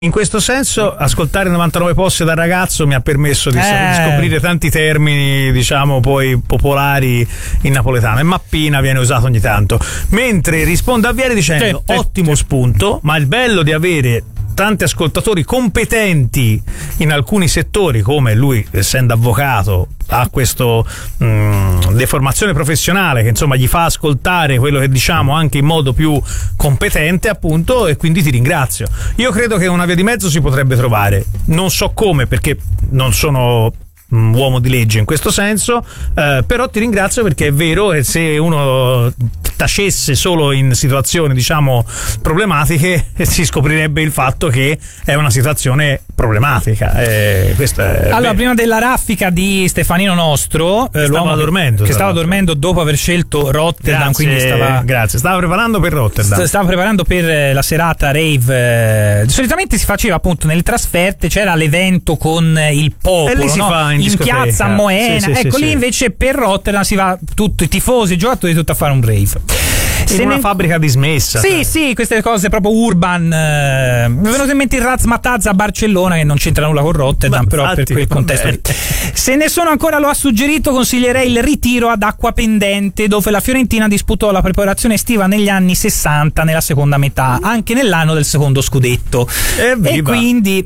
In questo senso, ascoltare 99 posse da ragazzo mi ha permesso di scoprire tanti termini, diciamo, poi popolari in napoletano. E mappina viene usato ogni tanto. Mentre risponde a Vieri dicendo ottimo spunto, ma il bello di avere tanti ascoltatori competenti in alcuni settori, come lui, essendo avvocato, ha questo deformazione professionale che insomma gli fa ascoltare quello che diciamo anche in modo più competente, appunto, e quindi ti ringrazio. Io credo che una via di mezzo si potrebbe trovare, non so come, perché non sono uomo di legge in questo senso, però ti ringrazio, perché è vero che se uno tacesse solo in situazioni, diciamo, problematiche, si scoprirebbe il fatto che è una situazione problematica. Questo è allora, prima della raffica di Stefanino Nostro, stava dormendo, che stava dormendo dopo aver scelto Rotterdam, quindi stava preparando per Rotterdam, stava preparando per la serata rave. Solitamente si faceva appunto nelle trasferte, c'era l'evento con il popolo, e lì si fa in piazza Moena, lì invece per Rotterdam si va tutti i tifosi, i giocatori, tutti a fare un rave. In una fabbrica dismessa. Sì, queste cose proprio urban. Mi è venuto in mente il Razzmatazz a Barcellona, che non c'entra nulla con Rotterdam, però infatti, per quel contesto. Se ne sono ancora, lo ha suggerito, consiglierei il ritiro ad Acquapendente, dove la Fiorentina disputò la preparazione estiva negli anni 60, nella seconda metà, anche nell'anno del secondo scudetto. E quindi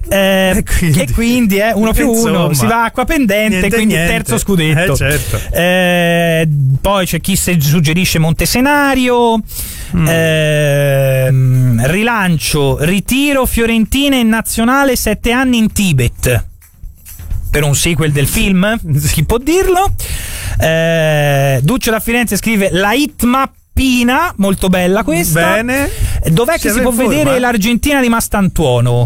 uno più uno, si va a Acquapendente, quindi niente. Terzo scudetto. Certo. Poi c'è chi suggerisce Montesenario. Rilancio, ritiro Fiorentina in nazionale, 7 anni in Tibet, per un sequel del film, chi può dirlo? Duccio da Firenze scrive la Itmappina, molto bella questa. Bene. Dov'è che si può vedere l'Argentina di Mastantuono?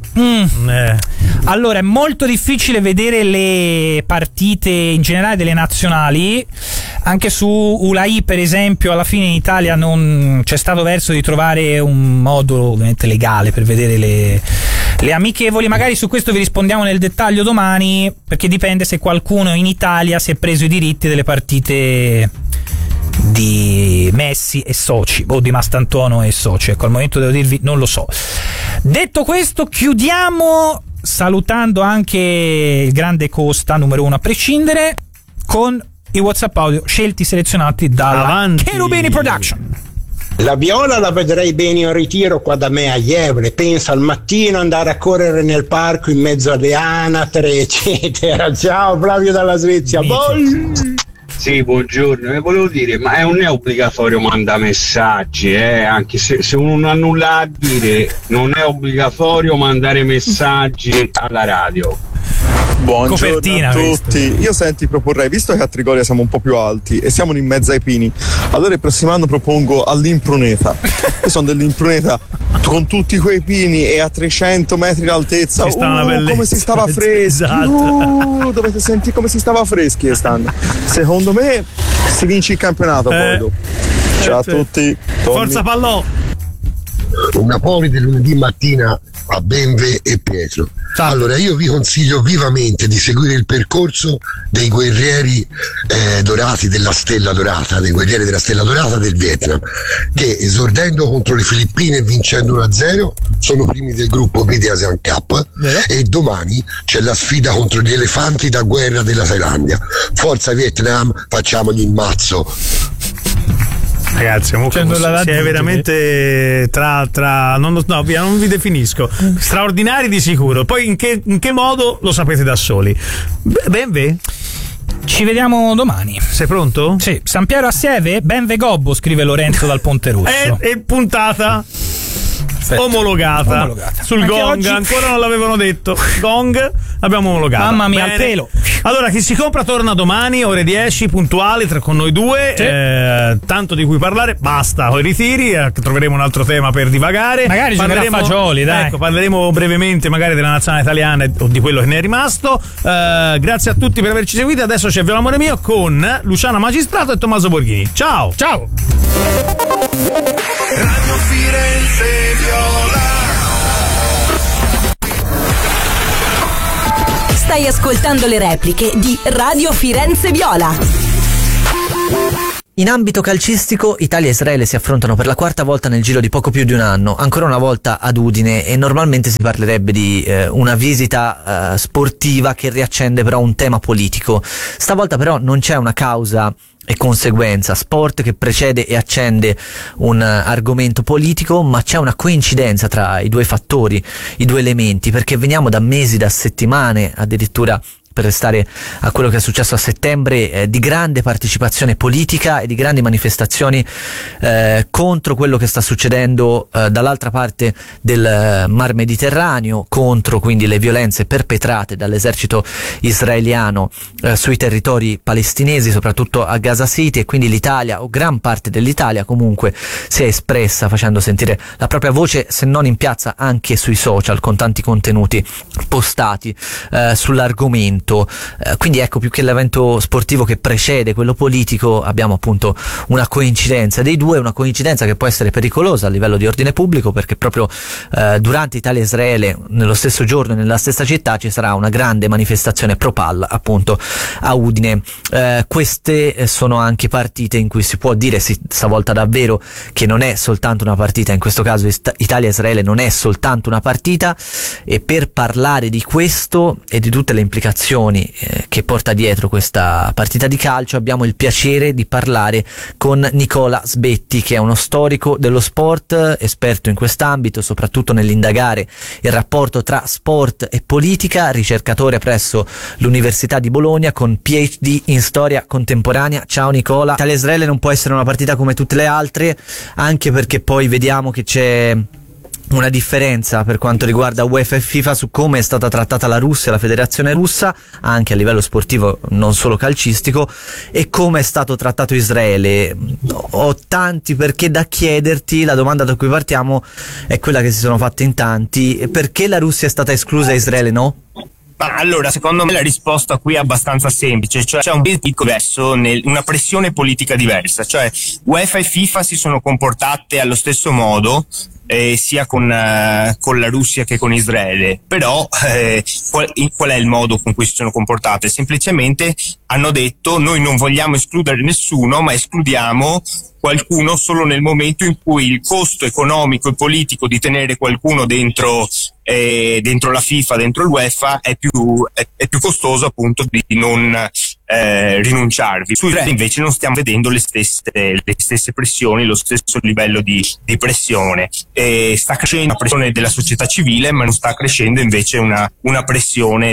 Allora, è molto difficile vedere le partite in generale delle nazionali. Anche su ULAI, per esempio, alla fine in Italia non c'è stato verso di trovare un modo ovviamente legale per vedere le amichevoli. Magari su questo vi rispondiamo nel dettaglio domani, perché dipende se qualcuno in Italia si è preso i diritti delle partite di Messi e soci, o di Mastantuono e soci. Ecco, al momento devo dirvi non lo so. Detto questo, chiudiamo salutando anche il grande Costa, numero 1 a prescindere, con i WhatsApp audio scelti, selezionati dalla Cherubini Production. La Viola la vedrei bene in ritiro qua da me a Jevre. Pensa al mattino andare a correre nel parco in mezzo alle anatre, eccetera. Ciao Flavio dalla Svezia. Sì, buongiorno. Volevo dire, ma non è obbligatorio mandare messaggi, anche se uno non ha nulla a dire, non è obbligatorio mandare messaggi alla radio. Buongiorno copertina a tutti. Io proporrei, visto che a Trigoria siamo un po' più alti e siamo in mezzo ai pini, allora il prossimo anno propongo all'Impruneta. Io sono dell'Impruneta con tutti quei pini e a 300 metri d'altezza. Come si stava freschi. Esatto. Dovete sentire come si stava freschi quest'anno. Secondo me si vince il campionato poi dopo. Ciao a tutti. Forza Pallò. Un Napoli del lunedì mattina a Benve e Pietro. Allora, io vi consiglio vivamente di seguire il percorso dei guerrieri dorati della Stella Dorata, dei guerrieri della Stella Dorata del Vietnam, che esordendo contro le Filippine e vincendo 1-0 sono primi del gruppo B di Asian Cup, e domani c'è la sfida contro gli elefanti da guerra della Thailandia. Forza Vietnam, facciamogli il mazzo. Ragazzi, comunque si è veramente non vi definisco, straordinari di sicuro. Poi in che modo lo sapete da soli. Benve. Ci vediamo domani. Sei pronto? Sì. San Piero a Sieve, Benve Gobbo, scrive Lorenzo dal Ponte Rosso. È puntata omologata sul anche gong. Oggi... Ancora non l'avevano detto. Gong l'abbiamo omologata. Mamma mia, bene. al pelo. Allora, chi si compra torna domani ore 10 puntuali con noi due. Sì. Tanto di cui parlare, basta con i ritiri. Troveremo un altro tema per divagare. Magari parleremo fagioli, dai. Ecco, parleremo brevemente magari della nazionale italiana o di quello che ne è rimasto. Grazie a tutti per averci seguito. Adesso c'è Viola Amore Mio con Luciana Magistrato e Tommaso Borghini. Ciao. Radio Firenze Viola. Stai ascoltando le repliche di Radio Firenze Viola. In ambito calcistico, Italia e Israele si affrontano per la quarta volta nel giro di poco più di un anno, ancora una volta ad Udine, e normalmente si parlerebbe di una visita sportiva che riaccende però un tema politico. Stavolta però non c'è una causa e conseguenza, sport che precede e accende un argomento politico, ma c'è una coincidenza tra i due fattori, i due elementi, perché veniamo da mesi, da settimane, addirittura per restare a quello che è successo a settembre, di grande partecipazione politica e di grandi manifestazioni contro quello che sta succedendo dall'altra parte del Mar Mediterraneo, contro quindi le violenze perpetrate dall'esercito israeliano sui territori palestinesi, soprattutto a Gaza City, e quindi l'Italia, o gran parte dell'Italia comunque, si è espressa facendo sentire la propria voce, se non in piazza anche sui social, con tanti contenuti postati sull'argomento. Quindi ecco, più che l'evento sportivo che precede quello politico, abbiamo appunto una coincidenza dei due, una coincidenza che può essere pericolosa a livello di ordine pubblico, perché proprio durante Italia e Israele, nello stesso giorno e nella stessa città, ci sarà una grande manifestazione pro Pal appunto a Udine. Queste sono anche partite in cui si può dire, stavolta davvero, che non è soltanto una partita, in questo caso Italia e Israele non è soltanto una partita, e per parlare di questo e di tutte le implicazioni che porta dietro questa partita di calcio abbiamo il piacere di parlare con Nicola Sbetti, che è uno storico dello sport, esperto in quest'ambito, soprattutto nell'indagare il rapporto tra sport e politica, ricercatore presso l'Università di Bologna con PhD in storia contemporanea. Ciao Nicola. Italia e Israele non può essere una partita come tutte le altre, anche perché poi vediamo che c'è una differenza per quanto riguarda UEFA e FIFA su come è stata trattata la Russia, la federazione russa, anche a livello sportivo, non solo calcistico, e come è stato trattato Israele. Ho tanti perché da chiederti, la domanda da cui partiamo è quella che si sono fatte in tanti: perché la Russia è stata esclusa e Israele no? Ma allora, secondo me la risposta qui è abbastanza semplice, cioè c'è un picco verso una pressione politica diversa, cioè UEFA e FIFA si sono comportate allo stesso modo, sia con la Russia che con Israele, però qual è il modo con cui si sono comportate? Semplicemente hanno detto: noi non vogliamo escludere nessuno, ma escludiamo qualcuno solo nel momento in cui il costo economico e politico di tenere qualcuno dentro la FIFA, dentro l'UEFA è più costoso appunto di non rinunciarvi. Su Israele invece non stiamo vedendo le stesse pressioni, lo stesso livello di pressione. Sta crescendo la pressione della società civile, ma non sta crescendo invece una pressione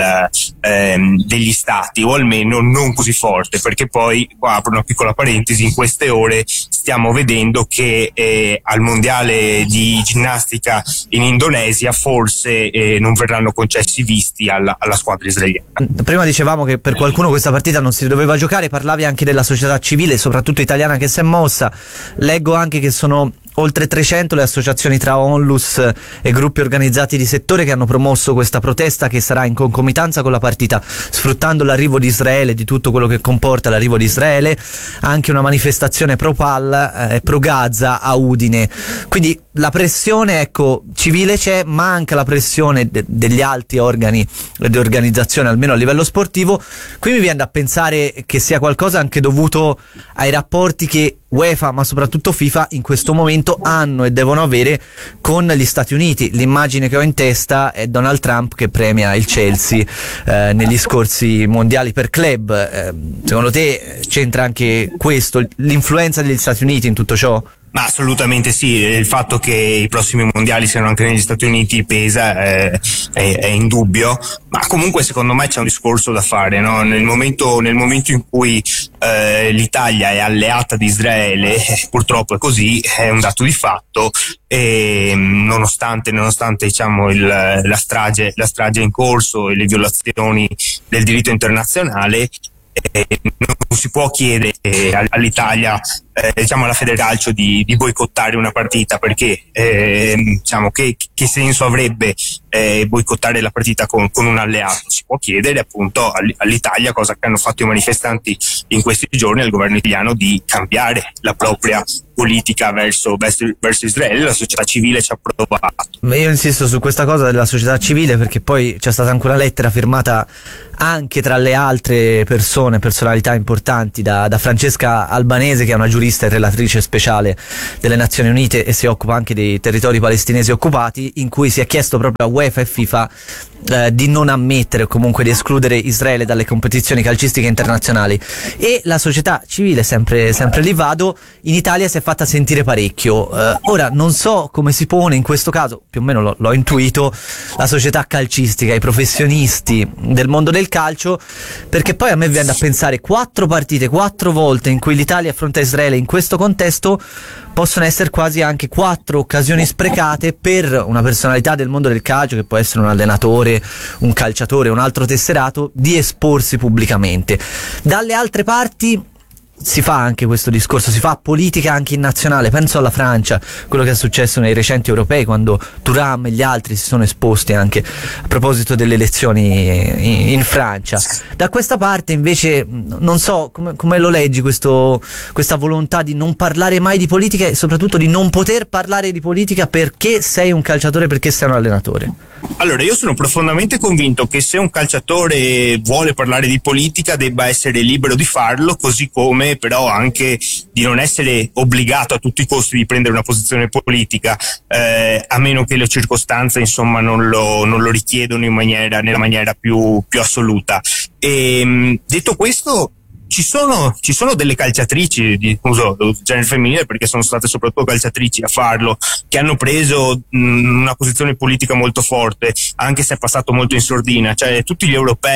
degli stati, o almeno non così forte, perché poi, qua apro una piccola parentesi, in queste ore stiamo vedendo che al mondiale di ginnastica in Indonesia forse non verranno concessi visti alla squadra israeliana. Prima dicevamo che per qualcuno questa partita non si doveva giocare, parlavi anche della società civile, soprattutto italiana, che si è mossa. Leggo anche che sono oltre 300 le associazioni tra Onlus e gruppi organizzati di settore che hanno promosso questa protesta, che sarà in concomitanza con la partita, sfruttando l'arrivo di Israele, di tutto quello che comporta l'arrivo di Israele, anche una manifestazione pro Pal, pro Gaza a Udine. Quindi la pressione, ecco, civile c'è, ma anche la pressione degli altri organi di organizzazione, almeno a livello sportivo. Qui mi viene da pensare che sia qualcosa anche dovuto ai rapporti che UEFA, ma soprattutto FIFA, in questo momento hanno e devono avere con gli Stati Uniti. L'immagine che ho in testa è Donald Trump che premia il Chelsea negli scorsi mondiali per club. Secondo te c'entra anche questo, l'influenza degli Stati Uniti in tutto ciò? Ma assolutamente sì, il fatto che i prossimi mondiali siano anche negli Stati Uniti pesa, è indubbio, ma comunque secondo me c'è un discorso da fare, no? Nel momento in cui l'Italia è alleata di Israele, purtroppo è così, è un dato di fatto, e nonostante diciamo la strage in corso e le violazioni del diritto internazionale, non si può chiedere all'Italia diciamo alla Federcalcio di boicottare una partita, perché diciamo che senso avrebbe boicottare la partita con un alleato? Si può chiedere appunto all'Italia, cosa che hanno fatto i manifestanti in questi giorni, al governo italiano, di cambiare la propria politica verso Israele. La società civile ci ha provato. Io insisto su questa cosa della società civile, perché poi c'è stata anche una lettera firmata anche tra le altre personalità importanti da Francesca Albanese, che è una giurista e relatrice speciale delle Nazioni Unite e si occupa anche dei territori palestinesi occupati, in cui si è chiesto proprio a UEFA e FIFA di non ammettere o comunque di escludere Israele dalle competizioni calcistiche internazionali. E la società civile, sempre lì vado, in Italia si è fatta sentire parecchio. Ora non so come si pone in questo caso, più o meno l'ho intuito, la società calcistica, i professionisti del mondo del calcio, perché poi a me viene da pensare 4 partite, 4 volte in cui l'Italia affronta Israele in questo contesto possono essere quasi anche 4 occasioni sprecate per una personalità del mondo del calcio, che può essere un allenatore, un calciatore, un altro tesserato, di esporsi pubblicamente. Dalle altre parti si fa anche questo discorso, si fa politica anche in nazionale. Penso alla Francia, quello che è successo nei recenti europei, quando Thuram e gli altri si sono esposti anche a proposito delle elezioni in Francia. Da questa parte invece non so come lo leggi questa volontà di non parlare mai di politica e soprattutto di non poter parlare di politica perché sei un calciatore, perché sei un allenatore. Allora, io sono profondamente convinto che se un calciatore vuole parlare di politica debba essere libero di farlo, così come però anche di non essere obbligato a tutti i costi di prendere una posizione politica, a meno che le circostanze insomma non lo richiedono nella maniera più assoluta. E detto questo, ci sono delle calciatrici, uso il genere femminile perché sono state soprattutto calciatrici a farlo, che hanno preso una posizione politica molto forte, anche se è passato molto in sordina. Cioè durante tutti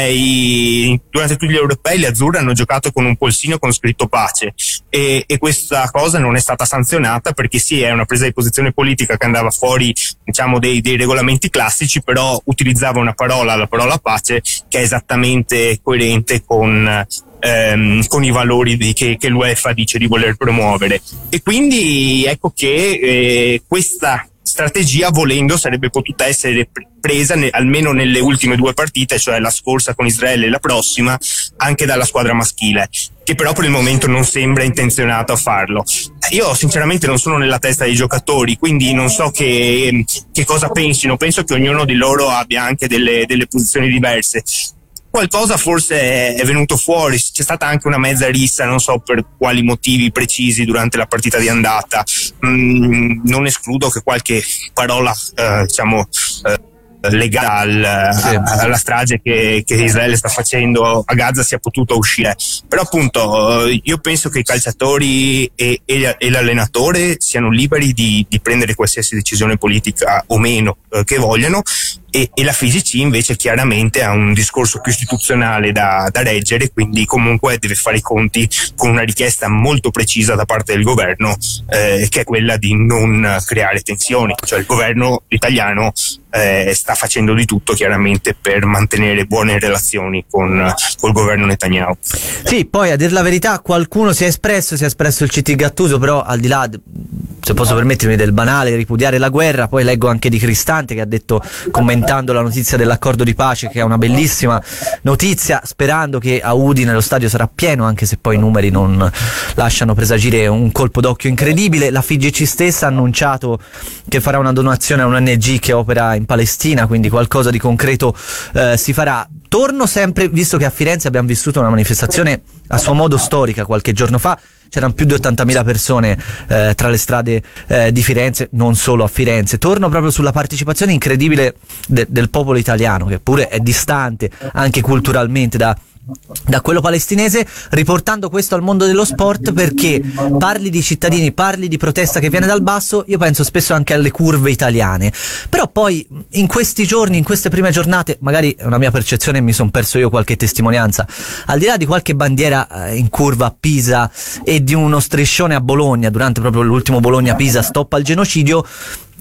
gli europei le azzurre hanno giocato con un polsino con scritto pace, e questa cosa non è stata sanzionata, perché sì, è una presa di posizione politica che andava fuori, diciamo, dei regolamenti classici, però utilizzava la parola pace, che è esattamente coerente con i valori che l'UEFA dice di voler promuovere. E quindi ecco che questa strategia, volendo, sarebbe potuta essere presa almeno nelle ultime 2 partite, cioè la scorsa con Israele e la prossima, anche dalla squadra maschile, che però per il momento non sembra intenzionato a farlo. Io sinceramente non sono nella testa dei giocatori, quindi non so che cosa pensino. Penso che ognuno di loro abbia anche delle posizioni diverse. Qualcosa forse è venuto fuori, c'è stata anche una mezza rissa, non so per quali motivi precisi, durante la partita di andata. Non escludo che qualche parola legata alla strage che Israele sta facendo a Gaza sia potuta uscire. Però appunto io penso che i calciatori e l'allenatore siano liberi di prendere qualsiasi decisione politica o meno che vogliano, e la FIGC invece chiaramente ha un discorso più istituzionale da reggere, quindi comunque deve fare i conti con una richiesta molto precisa da parte del governo, che è quella di non creare tensioni. Cioè il governo italiano sta facendo di tutto chiaramente per mantenere buone relazioni col governo Netanyahu. Sì, poi a dir la verità qualcuno si è espresso il CT Gattuso, però al di là, se posso permettermi, del banale ripudiare la guerra, poi leggo anche di Cristante che ha detto, commentando la notizia dell'accordo di pace, che è una bellissima notizia, sperando che a Udine lo stadio sarà pieno, anche se poi i numeri non lasciano presagire un colpo d'occhio incredibile. La FIGC stessa ha annunciato che farà una donazione a un'ONG che opera in Palestina, quindi qualcosa di concreto si farà. Torno sempre, visto che a Firenze abbiamo vissuto una manifestazione a suo modo storica qualche giorno fa, c'erano più di 80.000 persone tra le strade di Firenze, non solo a Firenze. Torno proprio sulla partecipazione incredibile del popolo italiano, che pure è distante anche culturalmente da quello palestinese, riportando questo al mondo dello sport, perché parli di cittadini, parli di protesta che viene dal basso, io penso spesso anche alle curve italiane. Però poi in questi giorni, in queste prime giornate, magari è una mia percezione e mi sono perso io qualche testimonianza, al di là di qualche bandiera in curva a Pisa e di uno striscione a Bologna durante proprio l'ultimo Bologna-Pisa stop al genocidio,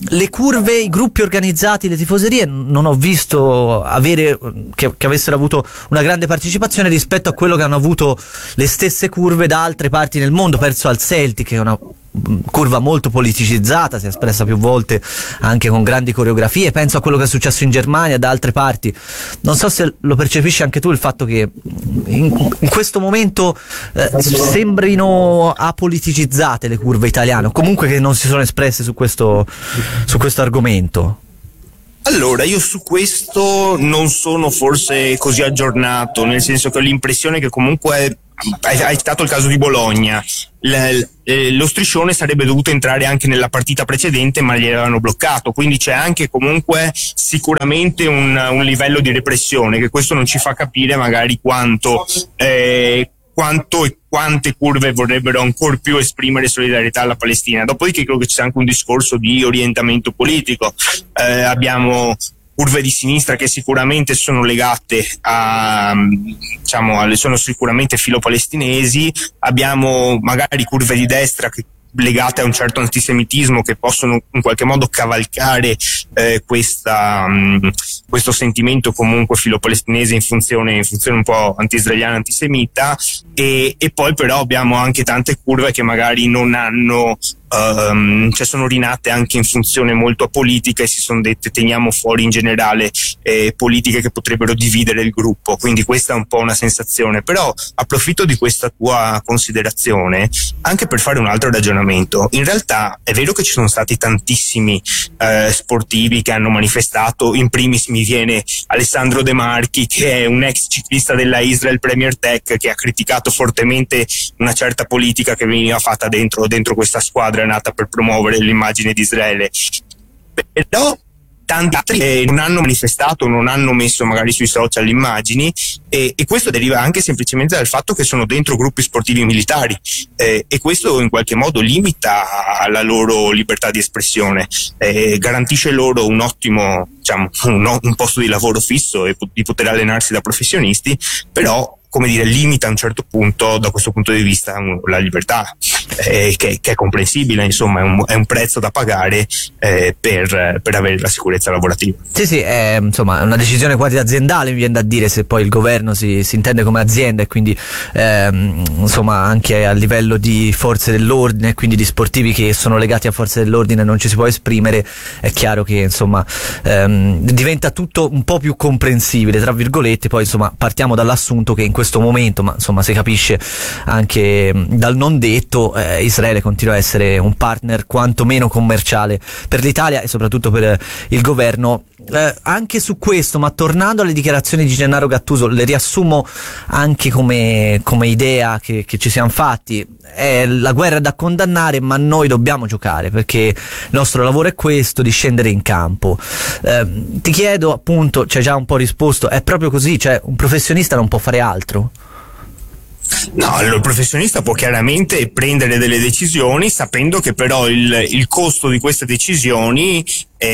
le curve, i gruppi organizzati, le tifoserie non ho visto avere che avessero avuto una grande partecipazione rispetto a quello che hanno avuto le stesse curve da altre parti nel mondo. Penso al Celtic, che è una curva molto politicizzata, si è espressa più volte anche con grandi coreografie. Penso a quello che è successo in Germania, da altre parti. Non so se lo percepisci anche tu, il fatto che in questo momento sembrino apoliticizzate le curve italiane, o comunque che non si sono espresse su questo argomento. Allora, io su questo non sono forse così aggiornato, nel senso che ho l'impressione che comunque hai citato il caso di Bologna. Lo striscione sarebbe dovuto entrare anche nella partita precedente, ma gli avevano bloccato, quindi c'è anche comunque sicuramente un livello di repressione, che questo non ci fa capire magari quanto e quante curve vorrebbero ancora più esprimere solidarietà alla Palestina. Dopodiché credo che ci sia anche un discorso di orientamento politico. Abbiamo curve di sinistra che sicuramente sono legate sono sicuramente filopalestinesi, abbiamo magari curve di destra che legate a un certo antisemitismo, che possono in qualche modo cavalcare questo sentimento comunque filopalestinese in funzione un po' anti-israeliana, antisemita, e poi però abbiamo anche tante curve che magari non hanno sono rinate anche in funzione molto apolitica, e si sono dette teniamo fuori in generale politiche che potrebbero dividere il gruppo. Quindi questa è un po' una sensazione. Però approfitto di questa tua considerazione anche per fare un altro ragionamento. In realtà è vero che ci sono stati tantissimi sportivi che hanno manifestato. In primis mi viene Alessandro De Marchi, che è un ex ciclista della Israel Premier Tech, che ha criticato fortemente una certa politica che veniva fatta dentro questa squadra nata per promuovere l'immagine di Israele. Però tanti altri non hanno manifestato, non hanno messo magari sui social immagini, e questo deriva anche semplicemente dal fatto che sono dentro gruppi sportivi militari, e questo in qualche modo limita la loro libertà di espressione, garantisce loro un ottimo, un posto di lavoro fisso e di poter allenarsi da professionisti, però come dire, limita a un certo punto, da questo punto di vista, la libertà, che è comprensibile, insomma, è un prezzo da pagare per avere la sicurezza lavorativa. Sì, è una decisione quasi aziendale, mi viene da dire, se poi il governo si intende come azienda, e quindi anche a livello di forze dell'ordine, quindi di sportivi che sono legati a forze dell'ordine non ci si può esprimere. È chiaro che diventa tutto un po' più comprensibile, tra virgolette. Poi partiamo dall'assunto che in questo momento, ma si capisce anche dal non detto, Israele continua a essere un partner quantomeno commerciale per l'Italia e soprattutto per il governo. Anche su questo, ma tornando alle dichiarazioni di Gennaro Gattuso, le riassumo anche come idea che ci siamo fatti. È la guerra da condannare, ma noi dobbiamo giocare, perché il nostro lavoro è questo, di scendere in campo. Ti chiedo, appunto, ci hai già un po' risposto, è proprio così? Cioè, un professionista non può fare altro? No, il professionista può chiaramente prendere delle decisioni, sapendo che però il costo di queste decisioni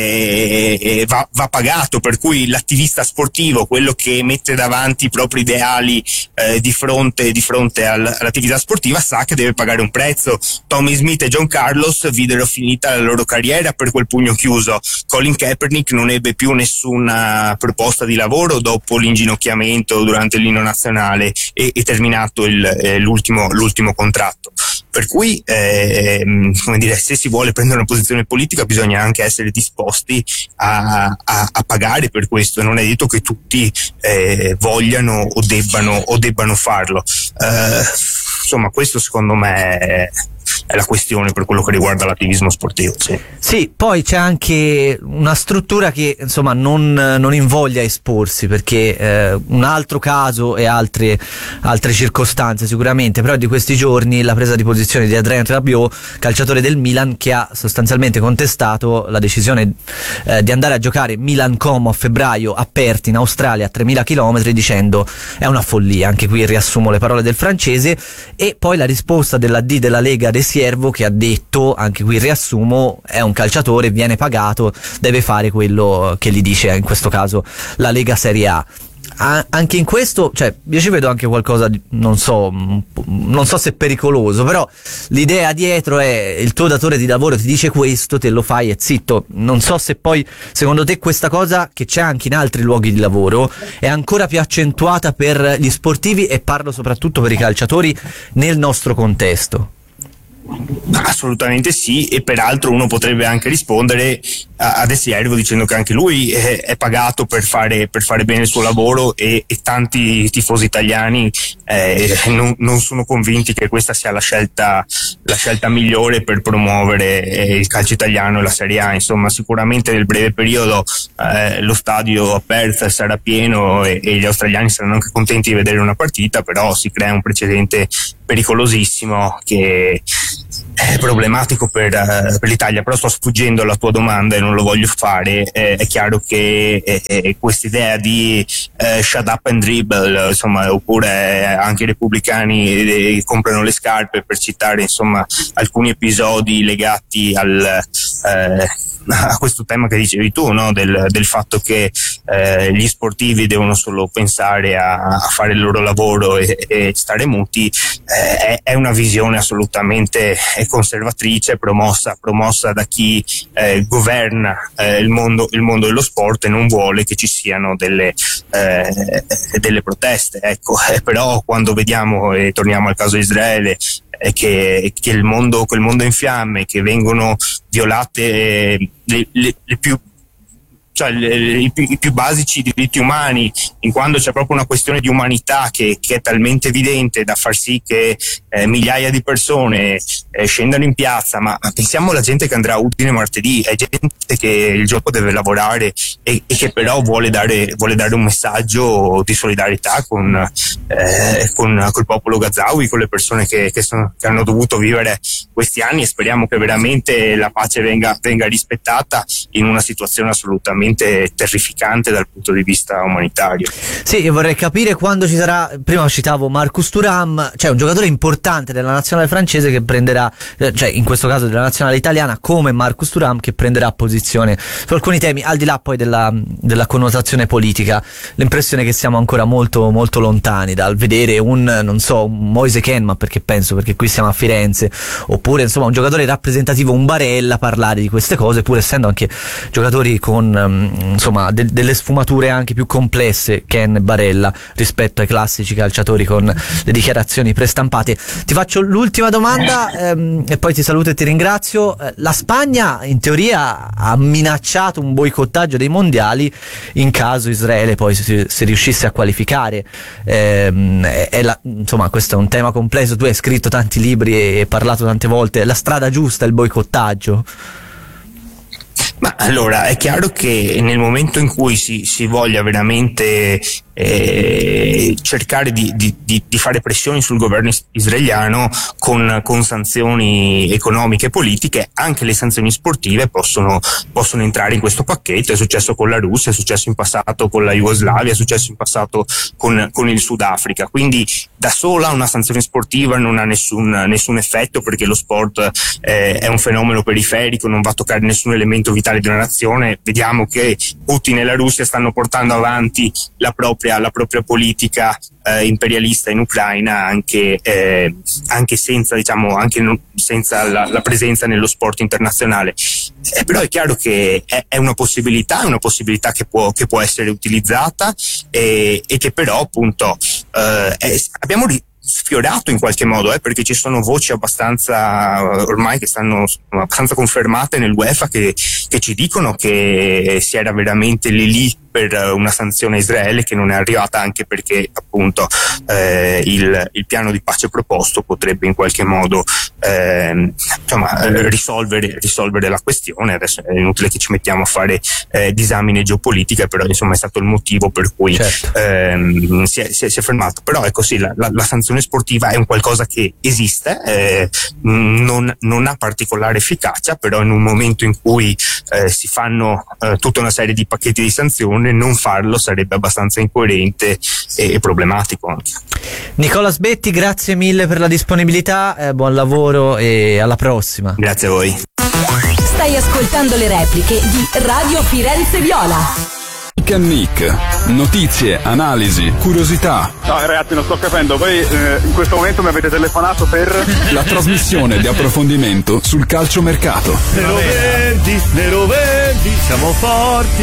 va pagato, per cui l'attivista sportivo, quello che mette davanti i propri ideali di fronte all'attività sportiva, sa che deve pagare un prezzo. Tommy Smith e John Carlos videro finita la loro carriera per quel pugno chiuso. Colin Kaepernick non ebbe più nessuna proposta di lavoro dopo l'inginocchiamento durante l'inno nazionale e terminato l'ultimo contratto. Per cui se si vuole prendere una posizione politica bisogna anche essere disposti a pagare per questo. Non è detto che tutti vogliano o debbano farlo. Questo secondo me è la questione per quello che riguarda l'attivismo sportivo. Sì, poi c'è anche una struttura che non invoglia a esporsi, perché un altro caso e altre circostanze sicuramente, però di questi giorni la presa di posizione di Adrien Rabiot, calciatore del Milan, che ha sostanzialmente contestato la decisione di andare a giocare Milan-Como a febbraio aperti in Australia a 3.000 km, dicendo è una follia. Anche qui riassumo le parole del francese, e poi la risposta della Lega De Siervo, che ha detto, anche qui riassumo, è un calciatore, viene pagato, deve fare quello che gli dice in questo caso la Lega Serie A. anche in questo, cioè, io ci vedo anche qualcosa di, non so se pericoloso, però l'idea dietro è: il tuo datore di lavoro ti dice questo, te lo fai e zitto. Non so se poi, secondo te, questa cosa, che c'è anche in altri luoghi di lavoro, è ancora più accentuata per gli sportivi, e parlo soprattutto per i calciatori nel nostro contesto. Assolutamente sì, e peraltro uno potrebbe anche rispondere a De Siervo dicendo che anche lui è pagato per fare bene il suo lavoro, e tanti tifosi italiani non sono convinti che questa sia la scelta migliore per promuovere il calcio italiano e la Serie A. Insomma, sicuramente nel breve periodo lo stadio a Perth sarà pieno e gli australiani saranno anche contenti di vedere una partita, però si crea un precedente pericolosissimo che è problematico per l'Italia. Però sto sfuggendo alla tua domanda e non lo voglio fare. È chiaro che quest'idea di shut up and dribble, insomma, oppure anche i repubblicani comprano le scarpe, per citare insomma alcuni episodi legati a questo tema che dicevi tu, no? del fatto che gli sportivi devono solo pensare a fare il loro lavoro e stare muti, è una visione assolutamente conservatrice, promossa da chi governa il mondo dello sport e non vuole che ci siano delle proteste, ecco. Però quando vediamo, e torniamo al caso Israele, che quel mondo è in fiamme, che vengono violate i più basici diritti umani, in quanto c'è proprio una questione di umanità che è talmente evidente da far sì che migliaia di persone scendano in piazza. Ma pensiamo alla gente che andrà a Udine martedì, è gente che il giorno deve lavorare e che però vuole dare un messaggio di solidarietà col popolo gazawi, con le persone che hanno dovuto vivere questi anni, e speriamo che veramente la pace venga rispettata in una situazione assolutamente terrificante dal punto di vista umanitario. Sì, io vorrei capire quando ci sarà. Prima citavo Marcus Thuram, cioè un giocatore importante della nazionale francese che prenderà, cioè in questo caso della nazionale italiana, come Marcus Thuram, che prenderà posizione su alcuni temi, al di là poi della connotazione politica. L'impressione è che siamo ancora molto molto lontani dal vedere un Moise Kean, ma perché qui siamo a Firenze, oppure insomma un giocatore rappresentativo, un Barella, parlare di queste cose, pur essendo anche giocatori con insomma delle sfumature anche più complesse, Kean e Barella, rispetto ai classici calciatori con le dichiarazioni prestampate. Ti faccio l'ultima domanda e poi ti saluto e ti ringrazio. La Spagna in teoria ha minacciato un boicottaggio dei mondiali in caso Israele poi si riuscisse a qualificare. Insomma, questo è un tema complesso, tu hai scritto tanti libri e parlato tante volte. La strada giusta è il boicottaggio? Ma allora è chiaro che nel momento in cui si voglia veramente cercare di fare pressioni sul governo israeliano con sanzioni economiche e politiche, anche le sanzioni sportive possono entrare in questo pacchetto. È successo con la Russia, è successo in passato con la Jugoslavia, è successo in passato con il Sudafrica. Quindi da sola una sanzione sportiva non ha nessun effetto, perché lo sport è un fenomeno periferico, non va a toccare nessun elemento vitale di una nazione. Vediamo che Putin e la Russia stanno portando avanti la propria politica imperialista in Ucraina, anche senza senza la presenza nello sport internazionale. Però è chiaro che è una possibilità che può essere utilizzata e che però appunto abbiamo sfiorato in qualche modo, perché ci sono voci abbastanza ormai che stanno abbastanza confermate nell'UEFA che ci dicono che si era veramente lì per una sanzione a Israele, che non è arrivata, anche perché appunto il piano di pace proposto potrebbe in qualche modo risolvere la questione. Adesso è inutile che ci mettiamo a fare disamine geopolitiche, però insomma è stato il motivo per cui si è fermato. Però ecco sì, la sanzione sportiva è un qualcosa che esiste, non ha particolare efficacia, però in un momento in cui si fanno tutta una serie di pacchetti di sanzioni, non farlo sarebbe abbastanza incoerente e problematico anche. Nicola Sbetti, grazie mille per la disponibilità, buon lavoro e alla prossima. Grazie a voi. Stai ascoltando le repliche di Radio Firenze Viola. Nick and Nick. Notizie, analisi, curiosità. No ragazzi, non sto capendo, voi in questo momento mi avete telefonato per... La trasmissione di approfondimento sul calciomercato. Nero Verdi, siamo forti.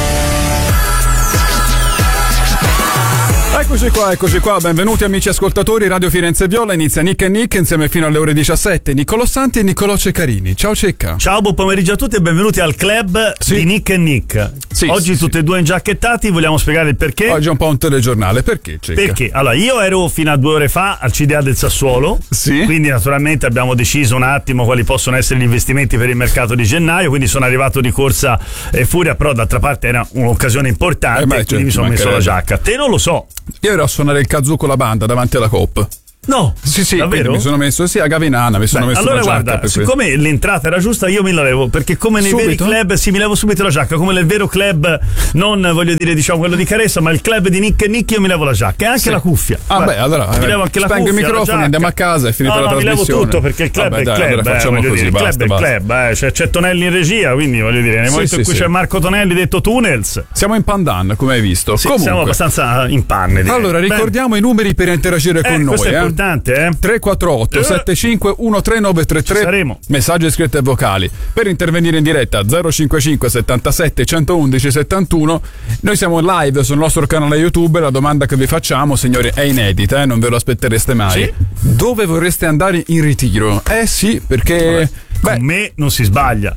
Eccoci qua, benvenuti amici ascoltatori, Radio Firenze Viola, inizia Nick and Nick insieme fino alle ore 17, Niccolò Santi e Niccolò Ceccarini. Ciao Cecca. Ciao, buon pomeriggio a tutti e benvenuti al club di Nick and Nick. Oggi tutti e due ingiacchettati, vogliamo spiegare il perché? Oggi è un po' un telegiornale, perché Cecca? Perché? Allora, io ero fino a 2 ore fa al CDA del Sassuolo, quindi naturalmente abbiamo deciso un attimo quali possono essere gli investimenti per il mercato di gennaio, quindi sono arrivato di corsa e furia, però d'altra parte era un'occasione importante, quindi mi sono messo la giacca. Te non lo so. Io ero a suonare il kazoo con la banda davanti alla Coop. No, sì, davvero? Mi sono messo a Gavinana, mi sono messo allora la giacca. Guarda, siccome l'entrata era giusta, io me la levo, perché come nei veri club, mi levo subito la giacca, come nel vero club, non voglio dire diciamo quello di Caressa, ma il club di Nick e Nick, io mi levo la giacca e anche la cuffia. Allora mi levo anche la cuffia, spengo i microfoni, andiamo a casa, è finita la trasmissione. Mi levo tutto perché il club è il club, allora facciamo così, il club è il club, c'è Tonelli in regia, quindi voglio dire, nel momento in cui c'è Marco Tonelli detto Tunnels. Siamo in pandan, come hai visto. Comunque siamo abbastanza in panne. Allora, ricordiamo i numeri per interagire con noi. Questo è importante, 348 75 13933. Saremo. Messaggi scritti e vocali. Per intervenire in diretta 055 77 111 71. Noi siamo live sul nostro canale YouTube. La domanda che vi facciamo, signori, è inedita, non ve lo aspettereste mai. Dove vorreste andare in ritiro? Sì, perché con me non si sbaglia.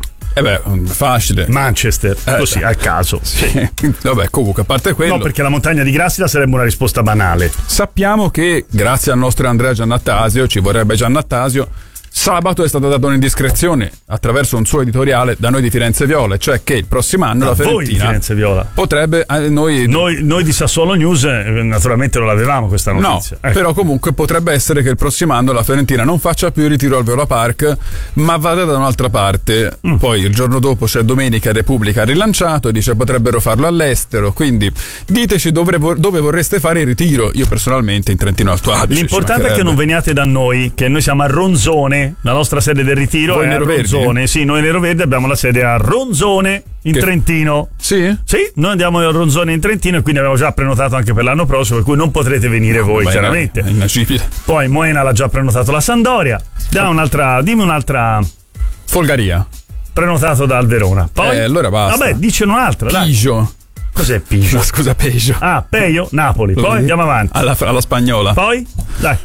Facile. Manchester, così a caso. Sì. Vabbè, comunque, a parte quello. No, perché la montagna di Grassila sarebbe una risposta banale. Sappiamo che grazie al nostro Andrea Giannattasio, ci vorrebbe Giannattasio, sabato è stata data un'indiscrezione attraverso un suo editoriale da noi di Firenze Viola, cioè che il prossimo anno la Fiorentina, voi di Firenze Viola, potrebbe noi di Sassuolo News naturalmente non l'avevamo questa notizia. No, però comunque potrebbe essere che il prossimo anno la Fiorentina non faccia più il ritiro al Viola Park, ma vada da un'altra parte. Poi il giorno dopo c'è Domenica Repubblica rilanciato e dice potrebbero farlo all'estero, quindi diteci dove vorreste fare il ritiro. Io personalmente in Trentino Alto Adige. L'importante è che non veniate da noi, che noi siamo a Ronzone. La nostra sede del ritiro è a Ronzone. Sì, noi Nero Verde abbiamo la sede a Ronzone in Trentino. Sì? Sì, noi andiamo a Ronzone in Trentino e quindi abbiamo già prenotato anche per l'anno prossimo, per cui non potrete venire voi, chiaramente. Poi Moena l'ha già prenotato la Sampdoria. Dimmi un'altra Folgaria. Prenotato dal Verona. Poi allora basta. Vabbè, dice un'altra, dai. Pigio. Cos'è Pigio? No, scusa, Peggio. Peio, Napoli. Poi andiamo avanti. Alla spagnola. Poi? Dai.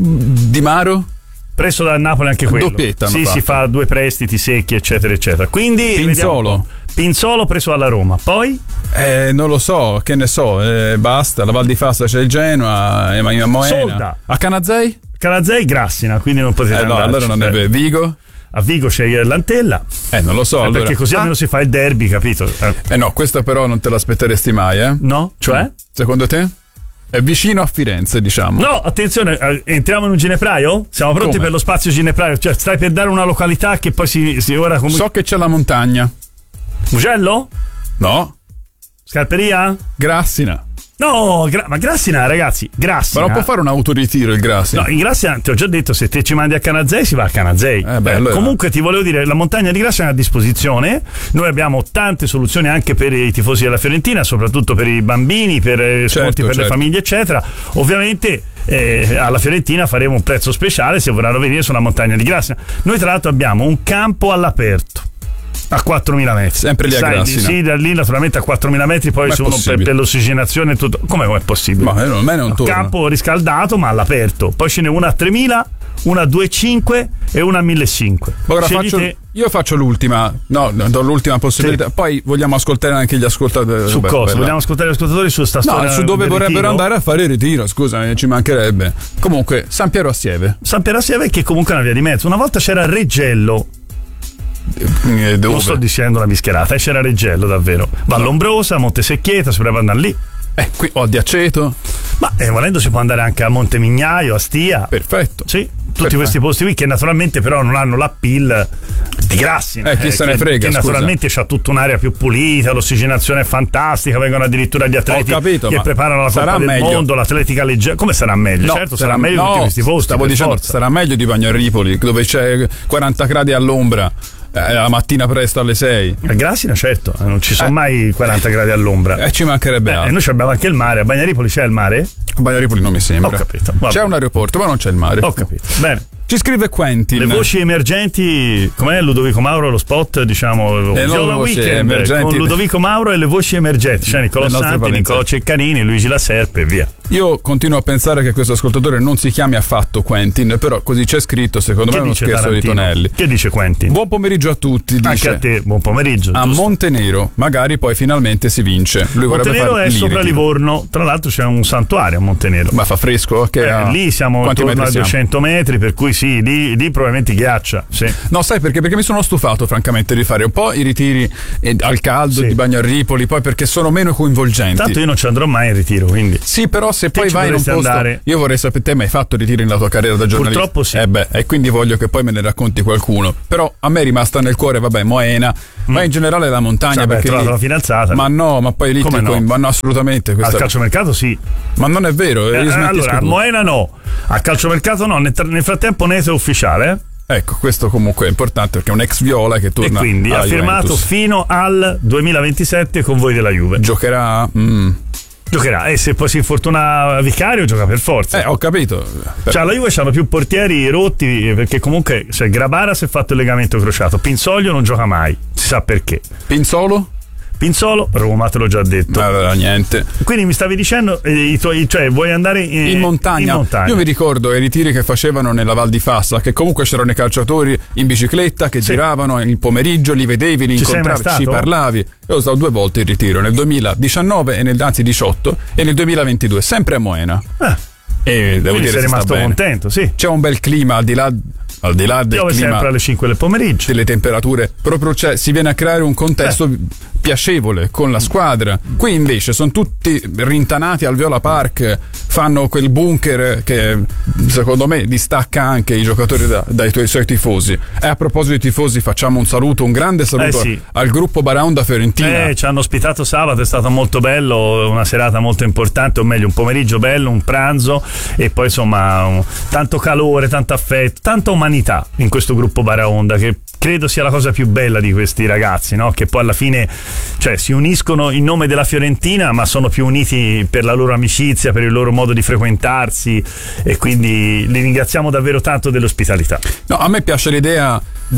Di Maro? Preso dal Napoli anche quello. Doppietta. Sì, si fa 2 prestiti secchi, eccetera, eccetera. Quindi Pinzolo preso alla Roma. Poi? Non lo so, che ne so. Basta. La Val di Fassa c'è il Genoa, Moena. Solda. A Canazei? Canazei, Grassina, quindi non potete andare. No, allora non è Vigo. A Vigo c'è l'Antella. Non lo so. Allora. Perché così almeno si fa il derby, capito? No, questo però non te l'aspetteresti mai, No? Cioè? Secondo te? È vicino a Firenze, diciamo. No, attenzione, entriamo in un ginepraio? Siamo pronti per lo spazio ginepraio? Cioè, stai per dare una località che poi si ora comunque. So che c'è la montagna. Mugello? No. Scarperia? Grassina. No, ma Grassina, ragazzi, Grassina. Ma non può fare un autoritiro il Grassina? No, in Grassina ti ho già detto, se te ci mandi a Canazei si va a Canazei. Allora. Comunque ti volevo dire, la montagna di Grassina è a disposizione. Noi abbiamo tante soluzioni anche per i tifosi della Fiorentina, soprattutto per i bambini, per sconti per le famiglie, eccetera. Ovviamente alla Fiorentina faremo un prezzo speciale se vorranno venire sulla montagna di Grassina. Noi tra l'altro abbiamo un campo all'aperto a 4.000 metri, sempre lì a Grassina. Sì, da lì naturalmente a 4.000 metri, poi sono per l'ossigenazione e tutto. Come è possibile? Ma non campo riscaldato ma all'aperto. Poi ce n'è una a 3.000, una a 2.500 e una a 1.500. Ora io faccio l'ultima. No, do l'ultima possibilità. Poi vogliamo ascoltare anche gli ascoltatori. Su cosa? Vogliamo ascoltare gli ascoltatori su sta storia? No, su dove vorrebbero andare a fare il ritiro. Scusa, ci mancherebbe. Comunque, San Piero a Sieve. San Piero a Sieve, che comunque è una via di mezzo. Una volta c'era Reggello. Dove? Non sto dicendo una mischerata, c'era Reggello davvero. Vallombrosa, Montesecchieta, si potrebbe andare lì. Qui ho di Aceto. Ma volendo si può andare anche a Montemignaio, a Stia. Perfetto. Sì, tutti questi posti qui che naturalmente però non hanno l'appeal di Grassina. Chi se ne frega, che naturalmente c'ha tutta un'area più pulita, l'ossigenazione è fantastica, vengono addirittura gli atleti che preparano la Coppa del Mondo, l'atletica leggera. Come sarà meglio? No, certo, sarà meglio di tutti questi posti. Stavo dicendo, sarà meglio di Bagnaripoli, dove c'è 40 gradi all'ombra. la mattina presto alle 6. A Grasina certo, non ci sono mai 40 gradi all'ombra. Ci mancherebbe altro. E noi abbiamo anche il mare. A Bagnaripoli c'è il mare? A Bagnaripoli non mi sembra. Ho capito. C'è un aeroporto, ma non c'è il mare. Ho capito. Bene. Ci scrive Quentin. Le voci emergenti, com'è Ludovico Mauro, lo spot, diciamo, Viola Weekend con Ludovico Mauro e le voci emergenti, cioè Nicolò Santi, Nicolò Ceccanini, Luigi La Serpe e via. Io continuo a pensare che questo ascoltatore non si chiami affatto Quentin, però così c'è scritto, secondo me è uno scherzo di Tonelli. Che dice Quentin? Buon pomeriggio a tutti, dice. Anche a te, buon pomeriggio. A giusto? Montenero, magari poi finalmente si vince. Lui Montenero è sopra Livorno, tra l'altro c'è un santuario a Montenero. Ma fa fresco? Lì siamo intorno a 200 metri, per cui sì, lì probabilmente ghiaccia. Sì. No, sai perché? Perché mi sono stufato francamente di fare un po' i ritiri al caldo di Bagnaripoli, poi perché sono meno coinvolgenti. Tanto io non ci andrò mai in ritiro, quindi. Sì, però se poi vai in un posto andare. Io vorrei sapere, te mai fatto ritiri nella tua carriera da giornalista? Purtroppo sì. E quindi voglio che poi me ne racconti qualcuno. Però a me è rimasta nel cuore, Moena, ma in generale la montagna, perché trovato la fidanzata. Ma no, ma poi lì come no? Ma no, assolutamente. Al calciomercato sì. Ma non è vero. Allora, a Moena no, al calciomercato no, nel frattempo Nese è ufficiale. Ecco, questo comunque è importante perché è un ex Viola che torna. E quindi ha firmato Juventus fino al 2027 con voi della Juve. Giocherà. Giocherà, e se poi si infortuna Vicario gioca per forza. Ho capito. Cioè la Juve c'hanno più portieri rotti, perché comunque Grabara si è fatto il legamento crociato, Pinsoglio non gioca mai, si sa perché. Pinzolo, Roma, te l'ho già detto. Niente. Quindi mi stavi dicendo, cioè vuoi andare in montagna? Io mi ricordo i ritiri che facevano nella Val di Fassa, che comunque c'erano i calciatori in bicicletta che giravano il pomeriggio, li vedevi, li incontravi, ci parlavi. Io sono stato 2 volte in ritiro, nel 2019 anzi 18 e nel 2022, sempre a Moena. E devo dire, sei rimasto contento, sì. C'è un bel clima al di là del piove clima, sempre alle 5 del pomeriggio, delle temperature, proprio si viene a creare un contesto piacevole con la squadra. Qui invece sono tutti rintanati al Viola Park, fanno quel bunker che secondo me distacca anche i giocatori dai suoi tifosi. E a proposito di tifosi, facciamo un grande saluto al gruppo Baraonda Fiorentina. Ci hanno ospitato sabato, è stato molto bello, una serata molto importante, o meglio un pomeriggio bello, un pranzo, e poi insomma tanto calore, tanto affetto, tanta umanità in questo gruppo Baraonda, che credo sia la cosa più bella di questi ragazzi, no? Che poi alla fine, cioè, si uniscono in nome della Fiorentina, ma sono più uniti per la loro amicizia, per il loro modo di frequentarsi, e quindi li ringraziamo davvero tanto dell'ospitalità. No, a me piace l'idea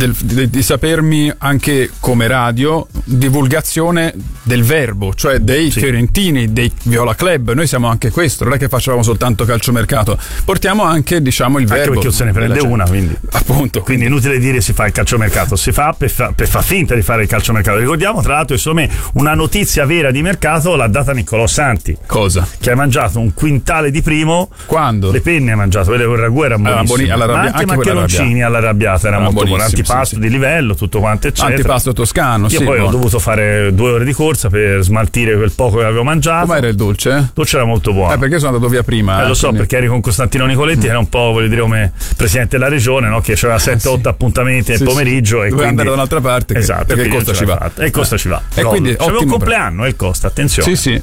di sapermi anche come radio divulgazione del verbo, cioè dei fiorentini, dei Viola Club. Noi siamo anche questo, non è che facciamo soltanto calciomercato, portiamo anche, diciamo, il verbo. Anche perché se ne prende una, quindi appunto. Quindi inutile dire si fa il calciomercato, si fa per far finta di fare il calciomercato. Ricordiamo tra l'altro, insomma, una notizia vera di mercato l'ha data Nicolò Santi. Cosa? Che ha mangiato un quintale di primo. Quando? Le penne ha mangiato, quelle con il ragù era buonissimo. Ma anche maccheroncini all'arrabbiata era molto buono, antipasto di livello, tutto quanto eccetera. Antipasto toscano. Io poi ho dovuto fare 2 ore di corsa per smaltire quel poco che avevo mangiato. Com'era il dolce? Il dolce era molto buono. Perché sono andato via prima. Lo so, perché eri con Costantino Nicoletti, che era un po', voglio dire, come presidente della regione, no? Che aveva 7-8 appuntamenti nel pomeriggio, e doveva andare da un'altra parte. Esatto, perché il Costa ci va. E il Costa ci va. E quindi c'aveva un compleanno e il Costa, attenzione. Sì.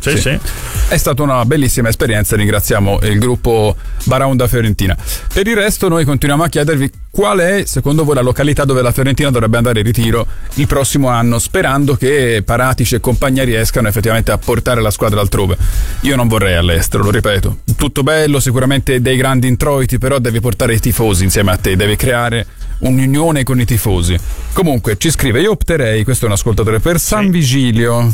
È stata una bellissima esperienza, ringraziamo il gruppo Baraonda Fiorentina. Per il resto noi continuiamo a chiedervi qual è secondo voi la località dove la Fiorentina dovrebbe andare in ritiro il prossimo anno, sperando che Paratici e compagnia riescano effettivamente a portare la squadra altrove. Io non vorrei all'estero, lo ripeto, tutto bello, sicuramente dei grandi introiti, però devi portare i tifosi insieme a te, devi creare un'unione con i tifosi. Comunque ci scrive: io opterei, questo è un ascoltatore, per San Vigilio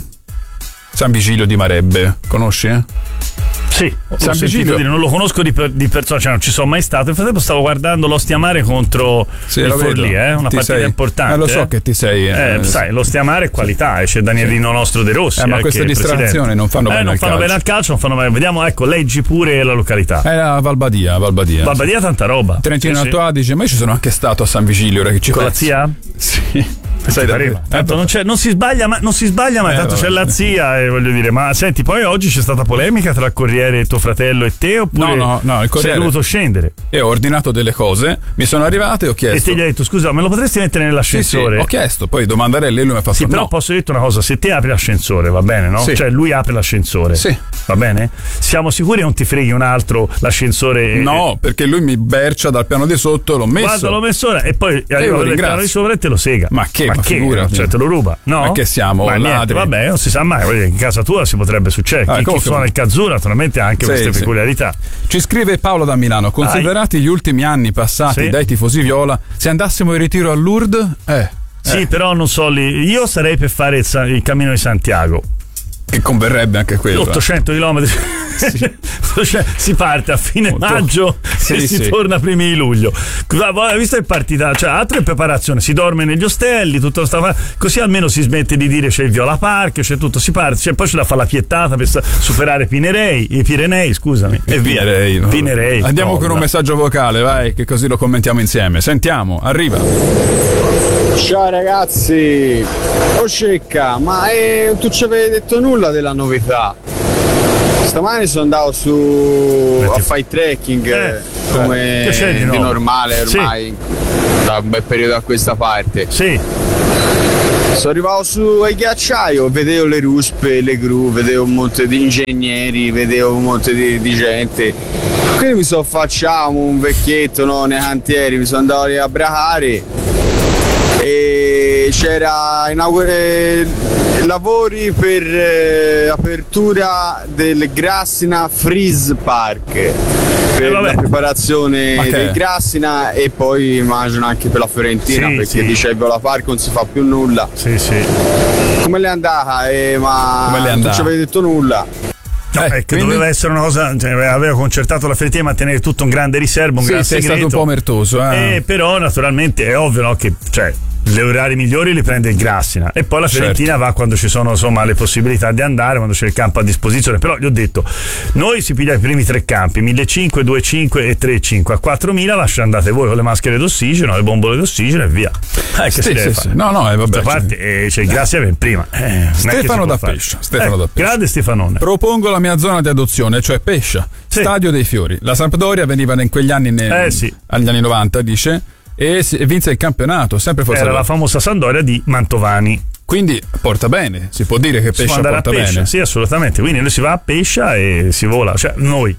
di Marebbe, conosci? Sì, San Vigilio non lo conosco di persona, cioè non ci sono mai stato. Nel frattempo stavo guardando l'Ostia Mare contro il Forlì, una partita importante. Lo so che ti sei. Sai, l'Ostia Mare è qualità, c'è Danielino Nostro De Rossi. Ma queste distrazioni non fanno bene al calcio. Bene al calcio, non fanno bene. Vediamo, ecco, leggi pure la località. È la Valbadia. Valbadia, tanta roba. Trentino Alto Adige, ma io ci sono anche stato a San Vigilio, ora che ci con la zia? Sì. Tanto non si sbaglia mai, tanto c'è la zia, voglio dire. Ma senti, poi oggi c'è stata polemica tra il Corriere e tuo fratello e te, oppure no, il Corriere, sei dovuto scendere? E ho ordinato delle cose, mi sono arrivate e ho chiesto. E te gli hai detto: scusa, me lo potresti mettere nell'ascensore? Sì, ho chiesto, poi domandarelli e lui mi ha fatto però posso dirti una cosa: se te apri l'ascensore, va bene, no? Sì. Cioè lui apre l'ascensore, sì, va bene? Siamo sicuri che non ti freghi un altro l'ascensore? No, perché lui mi bercia dal piano di sotto, l'ho messo. Guarda, l'ho messo ora, e poi arriva il piano di sopra e te lo sega. Ma che ma figura, cioè te lo ruba, no? Ma che siamo? Ma niente, vabbè, non si sa mai, in casa tua si potrebbe succedere. Chi suona il kazoo naturalmente ha anche queste peculiarità. Ci scrive Paolo da Milano: considerati gli ultimi anni passati dai tifosi viola, se andassimo in ritiro a Lourdes, sì, però non so lì. Io sarei per fare il cammino di Santiago. Che converrebbe anche quello. 800 km. Si parte a fine maggio e si torna a primi di luglio. Visto che è partita, cioè altro in preparazione, si dorme negli ostelli, tutto così almeno si smette di dire c'è il Viola Park, c'è tutto, si parte, poi c'è da fare la piettata per superare i Pirenei, scusami, e via. Pinerei. Andiamo con un messaggio vocale, vai, che così lo commentiamo insieme. Sentiamo, arriva. Ciao ragazzi, Cecca, ma tu ci avevi detto nulla della novità? Stamani sono andato a fare trekking come di normale ormai da un bel periodo a questa parte. Sì. Sono arrivato su ai ghiacciai, vedevo le ruspe, le gru, vedevo un monte di ingegneri, vedevo un monte di gente. Quindi mi sono affacciato un vecchietto nei cantieri, mi sono andato a bracare e c'era lavori per apertura del Grassina Freeze Park per la preparazione del Grassina e poi immagino anche per la Fiorentina, perché dice Viola Park non si fa più nulla. Come le è andata? Non ci avete detto nulla. No, è che doveva essere una cosa, cioè, aveva concertato la Fiorentina a mantenere tutto un grande riservo, un gran segreto. È stato un po' omertoso. Però naturalmente è ovvio, no, che gli orari migliori li prende il Grassina e poi la Fiorentina va quando ci sono le possibilità di andare, quando c'è il campo a disposizione. Però gli ho detto, noi si piglia i primi 3 campi, 1.500, 2.500 e 3.500. A 4.000 andate voi con le maschere d'ossigeno, le bombole d'ossigeno e via. Che si deve fare? No, vabbè. Parte c'è il Grassina per prima. Stefano da Pescia. Grande Stefanone. Propongo la mia zona di adozione, cioè Pescia, Stadio dei Fiori. La Sampdoria veniva in quegli anni agli anni 90, dice, e vinse il campionato, sempre forse era la famosa Sampdoria di Mantovani. Quindi porta bene, si può dire che Pescia porta bene. Sì, assolutamente. Quindi noi si va a Pescia e si vola, cioè noi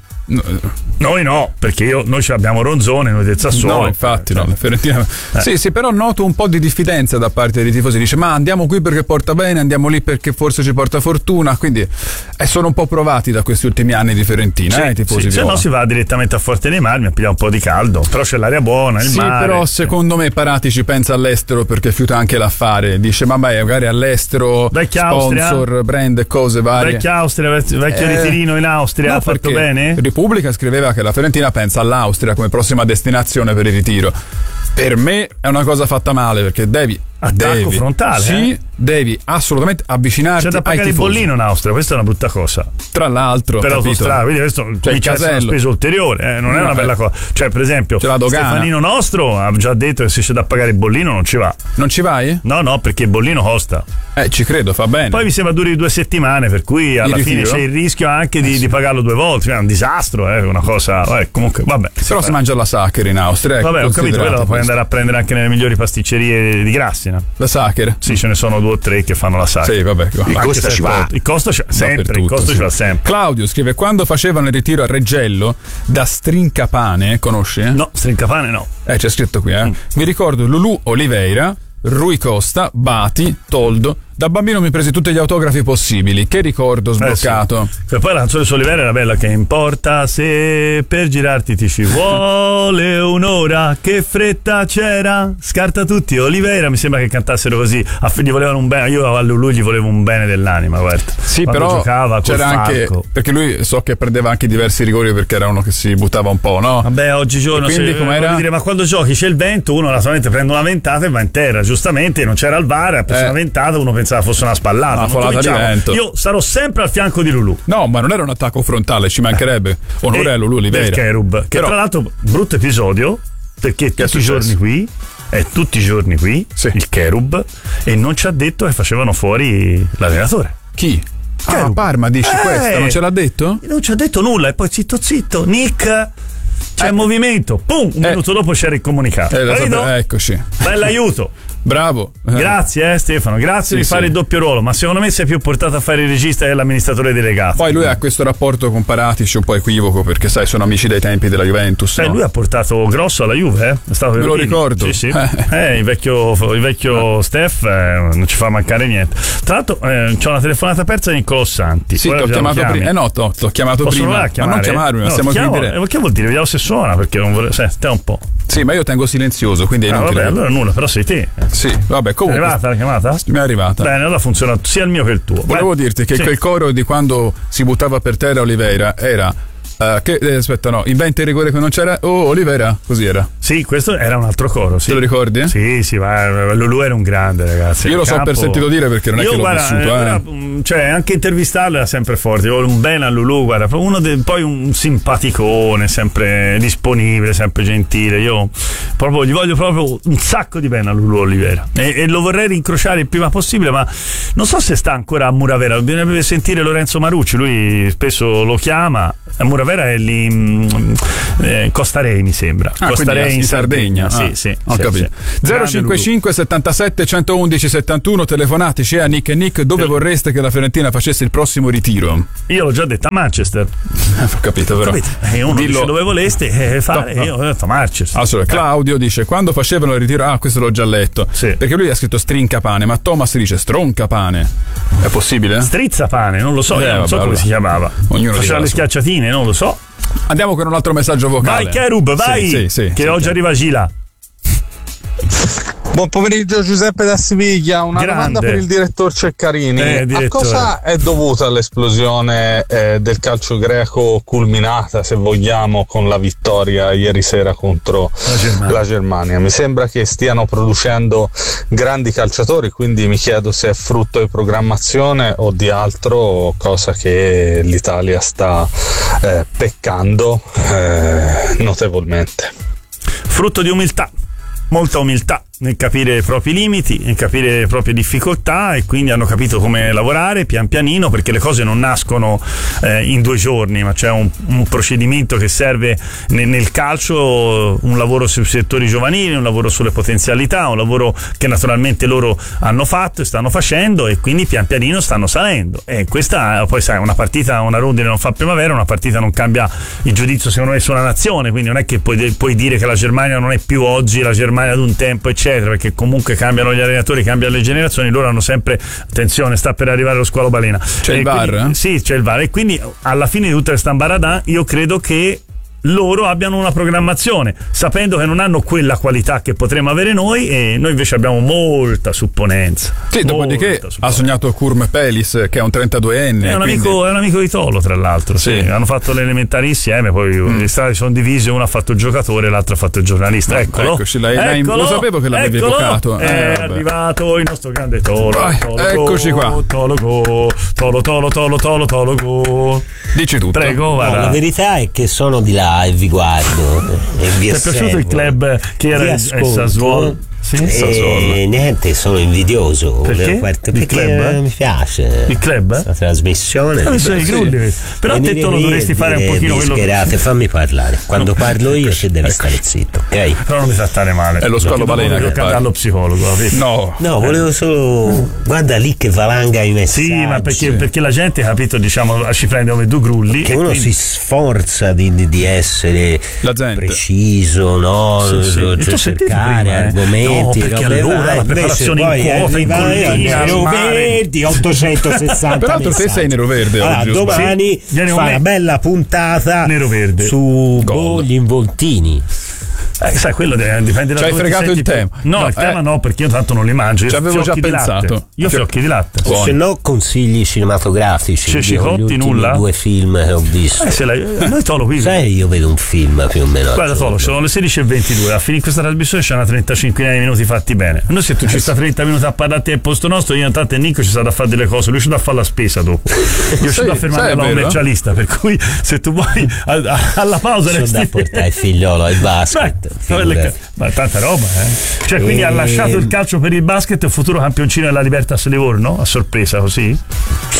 no, perché noi abbiamo Ronzone, noi del Sassuolo. No, infatti no, la Fiorentina. Sì, però noto un po' di diffidenza da parte dei tifosi, dice ma andiamo qui perché porta bene, andiamo lì perché forse ci porta fortuna, quindi sono un po' provati da questi ultimi anni di Fiorentina, i tifosi. Se no si va direttamente a Forte dei Marmi a pigliare un po' di caldo, però c'è l'aria buona, il mare. Però secondo me Parati ci pensa all'estero perché fiuta anche l'affare, dice ma magari all'estero vecchia sponsor, Austria, brand e cose varie. Vecchia Austria, vecchio ritirino in Austria, ha fatto bene? Repubblica scriveva che la Fiorentina pensa all'Austria come prossima destinazione per il ritiro. Per me è una cosa fatta male perché devi frontale. Devi assolutamente avvicinarti. C'è da pagare il bollino in Austria, questa è una brutta cosa. Tra l'altro, per l'autostrada, quindi questo comincia a essere una spesa ulteriore, non è una bella cosa. Cioè, per esempio, Stefanino nostro ha già detto che se c'è da pagare il bollino non ci va. Non ci vai? No, perché il bollino costa. Ci credo, fa bene. Poi mi sembra duri 2 settimane, per cui alla fine c'è il rischio anche di pagarlo 2 volte. È un disastro, una cosa. Comunque, vabbè. Però si mangia la Sacher in Austria. Vabbè, ho capito, quella la puoi andare a prendere anche nelle migliori pasticcerie di Grassina. La Sacher? Sì, ce ne sono 2 o 3 che fanno la Sacher. Sì, vabbè. Il costo ci va. Il costo ci va sempre. Claudio scrive: quando facevano il ritiro a Reggello da Strincapane, conosci? No, Strincapane no. C'è scritto qui, Mi ricordo Lulù Oliveira, Rui Costa, Bati, Toldo. Da bambino mi presi tutti gli autografi possibili. Che ricordo sbloccato. E poi la canzone su Olivera era bella. Che importa se per girarti ti ci vuole un'ora, che fretta c'era, scarta tutti. Olivera mi sembra che cantassero così. Gli volevano un bene. Io a Lulù gli volevo un bene dell'anima, guarda. Sì, quando però giocava c'era anche Falco. Perché lui so che prendeva anche diversi rigori perché era uno che si buttava un po', no? Vabbè, oggigiorno quindi com'era? Dire, ma quando giochi c'è il vento, uno naturalmente prende una ventata e va in terra. Giustamente non c'era il VAR, ha preso una ventata, uno pensava fosse una spallata. Io sarò sempre al fianco di Lulù. No, ma non era un attacco frontale, ci mancherebbe. Onore a Lulù Oliveira. Del Cherub, che tra l'altro brutto episodio, perché tutti i giorni qui il Cherub, e non ci ha detto che facevano fuori l'allenatore. Chi? Parma, dici questa, non ce l'ha detto? Non ci ha detto nulla e poi zitto Nick c'è movimento, pum, un minuto dopo c'era il comunicato. Eccoci. Bell'aiuto. Bravo. Grazie Stefano, grazie di fare il doppio ruolo, ma secondo me sei più portato a fare il regista e l'amministratore delegato. Poi lui ha questo rapporto con Paratici un po' equivoco, perché sai, sono amici dai tempi della Juventus. Lui ha portato Grosso alla Juve, È stato me lo ricordo. Sì. Il vecchio Steph non ci fa mancare niente. Tra l'altro c'ho una telefonata persa di Niccolò Santi. Sì, ti ho chiamato prima. T'ho chiamato prima. Ma non chiamarmi, ma stiamo qui in diretta. Che vuol dire? Vediamo se suona, perché non vuole. Stai un po'. Sì, ma io tengo silenzioso, quindi è inutile. Vabbè, allora nulla, però sei te. Sì, vabbè, comunque. È arrivata la chiamata? Mi è arrivata. Bene, allora funziona sia il mio che il tuo. Volevo dirti che quel coro di quando si buttava per terra Oliveira era inventa il rigore che non c'era. Oh, Oliveira, così era. Sì, questo era un altro coro. Sì. Te lo ricordi? Sì, ma Lulù era un grande, ragazzi. Io lo so per sentito dire, perché non è che l'ho vissuto. Cioè, anche intervistarlo era sempre forte. Io un bene a Lulù, guarda, poi un simpaticone, sempre disponibile, sempre gentile. Io proprio gli voglio proprio un sacco di bene a Lulù Oliveira. E lo vorrei rincrociare il prima possibile, ma non so se sta ancora a Muravera. Bisognerebbe sentire Lorenzo Marucci, lui spesso lo chiama. A Muravera è lì Costa Rei, mi sembra. Costa Rei in Sardegna. Sì. Ho capito. 055 77 111 71, telefonateci a Nick e Nick. Dove vorreste che la Fiorentina facesse il prossimo ritiro? Io l'ho già detto, a Manchester. Ho capito, però. Uno dice dove voleste fare, io ho detto a Manchester. Claudio dice: quando facevano il ritiro, questo l'ho già letto, perché lui ha scritto strincapane, ma Thomas dice stroncapane. È possibile? Strizzapane, non lo so, io non so come si chiamava. Ognuno faceva le schiacciatine, non lo so. Andiamo con un altro messaggio vocale. Vai Cherub, vai! Che oggi arriva Gila. Buon pomeriggio Giuseppe da Siviglia, una domanda per il direttor Ceccarini. A cosa è dovuta l'esplosione del calcio greco culminata, se vogliamo, con la vittoria ieri sera contro la Germania? Mi sembra che stiano producendo grandi calciatori, quindi mi chiedo se è frutto di programmazione o di altro, cosa che l'Italia sta peccando notevolmente. Frutto di umiltà, molta umiltà nel capire i propri limiti, nel capire le proprie difficoltà, e quindi hanno capito come lavorare pian pianino, perché le cose non nascono in 2 giorni, ma c'è un procedimento che serve nel calcio, un lavoro sui settori giovanili, un lavoro sulle potenzialità, un lavoro che naturalmente loro hanno fatto e stanno facendo, e quindi pian pianino stanno salendo. E questa poi, sai, una partita, una rondine non fa primavera, una partita non cambia il giudizio secondo me su una nazione, quindi non è che puoi dire che la Germania non è più oggi la Germania ad un tempo, eccetera, perché comunque cambiano gli allenatori, cambiano le generazioni, loro hanno sempre, attenzione, sta per arrivare lo squalo balena. C'è il VAR? Sì, c'è il VAR, e quindi alla fine di tutta questa ambaradan io credo che loro abbiano una programmazione, sapendo che non hanno quella qualità che potremmo avere noi, e noi invece abbiamo molta supponenza. Sì, dopodiché ha sognato Kurm Pelis, che è un 32enne. È un amico di Tolo, tra l'altro. Sì. Hanno fatto le elementari insieme, poi le strade sono divise, uno ha fatto il giocatore, l'altro ha fatto il giornalista. Eccolo. Lo sapevo che l'avevi evocato. È arrivato il nostro grande Tolo. Eccoci qua. Tolo. Dici tutto. Prego, no, la verità è che sono di là e vi guardo e vi ti è piaciuto il club che era il Sassuolo? Sì, e niente, sono invidioso. Perché il club? Mi piace il club? La trasmissione. Però te lo dovresti fare un pochino quello. Fammi parlare. Quando parlo io te devi stare zitto, ok? Però non mi trattare male. È lo squalo balena che parla. Allo psicologo. No, volevo solo. Guarda lì che valanga i messaggi. Sì, ma perché la gente, capito, diciamo, ci prende come 2 grulli. Che uno si sforza di essere preciso, no? Cercare argomenti. No, perché allora la preparazione in quota, in collettina, Neroverde 860. Peraltro te sei Neroverde oggi. Domani fa una bella puntata Neroverde su gli involtini. Sai, quello dipende da ci hai fregato il tema. No, il tema no, perché io tanto non li mangio. Ci avevo già pensato. Io fiocchi di latte. Se no, consigli cinematografici. C'è Cicotti, nulla? 2 film che ho visto. Noi Tolo qui. Sai, io vedo un film più o meno. Guarda Tolo, sono le 16:22. A finire questa trasmissione c'è una 35 minuti fatti bene. Noi, se tu ci sta 30 minuti a parlarti al posto nostro, io intanto e Nico ci sta da fare delle cose. Lui ci da fare la spesa dopo. Io ci da fermare la commercialista. Per cui, se tu vuoi alla pausa ci da portare il figliolo al basket. Ma tanta roba, Cioè, quindi ha lasciato il calcio per il basket, il futuro campioncino della Libertas Livorno, a sorpresa, così?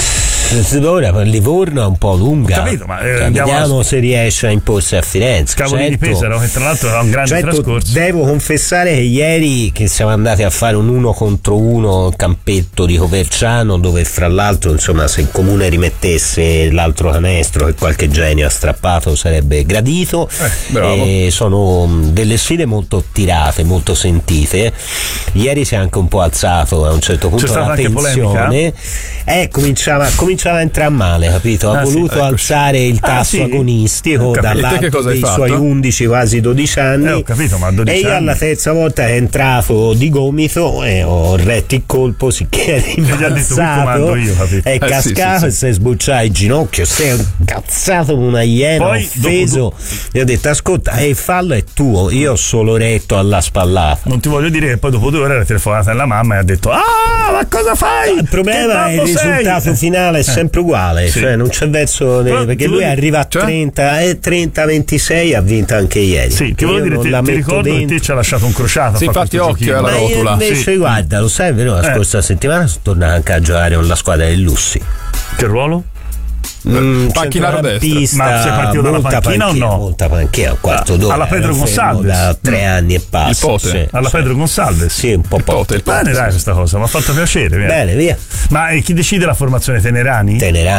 Ora per Livorno è un po' lunga. Ho capito, ma vediamo se riesce a imporsi a Firenze. Cavoli di Pesaro, che tra l'altro ha un grande trascorso. Devo confessare che ieri che siamo andati a fare un 1 contro 1 al campetto di Coverciano, dove fra l'altro insomma se il comune rimettesse l'altro canestro che qualche genio ha strappato sarebbe gradito. Sono delle sfide molto tirate, molto sentite. Ieri si è anche un po' alzato a un certo punto la tensione. Cominciava a entrare male, capito? Ha voluto alzare il tasso agonistico dall'alto dei suoi 11 quasi 12 anni. Ho capito, ma 12 e io alla terza volta è entrato di gomito e ho retto il colpo, sicché è rimbalzato, è cascato e si è sbucciato il ginocchio, sei incazzato come una iena, offeso. E ho detto ascolta, il fallo è tuo, io ho solo retto alla spallata. Non ti voglio dire che poi dopo 2 ore era telefonata alla mamma e ha detto ma cosa fai? Il problema è il risultato finale è sempre uguale, cioè non c'è verso perché lui arriva a 30-26, ha vinto anche ieri. Sì, ti volevo dire, ti ricordo che te ci ha lasciato un crociato. Sì, infatti occhio alla rotola. Invece guarda, lo sai, vero, la scorsa settimana sono tornato anche a giocare con la squadra del Lussi. Che ruolo? Panchinaro destra. Ma sei partito dalla panchina o no? Molta panchina, un quarto d'ora. Alla Pedro Gonçalves da 3 anni e passa. Il Pote. Alla Pedro Gonçalves? Sì, un po' pote. Bene, dai, questa cosa mi ha fatto piacere. Bene, via. Ma chi decide la formazione? Tenerani?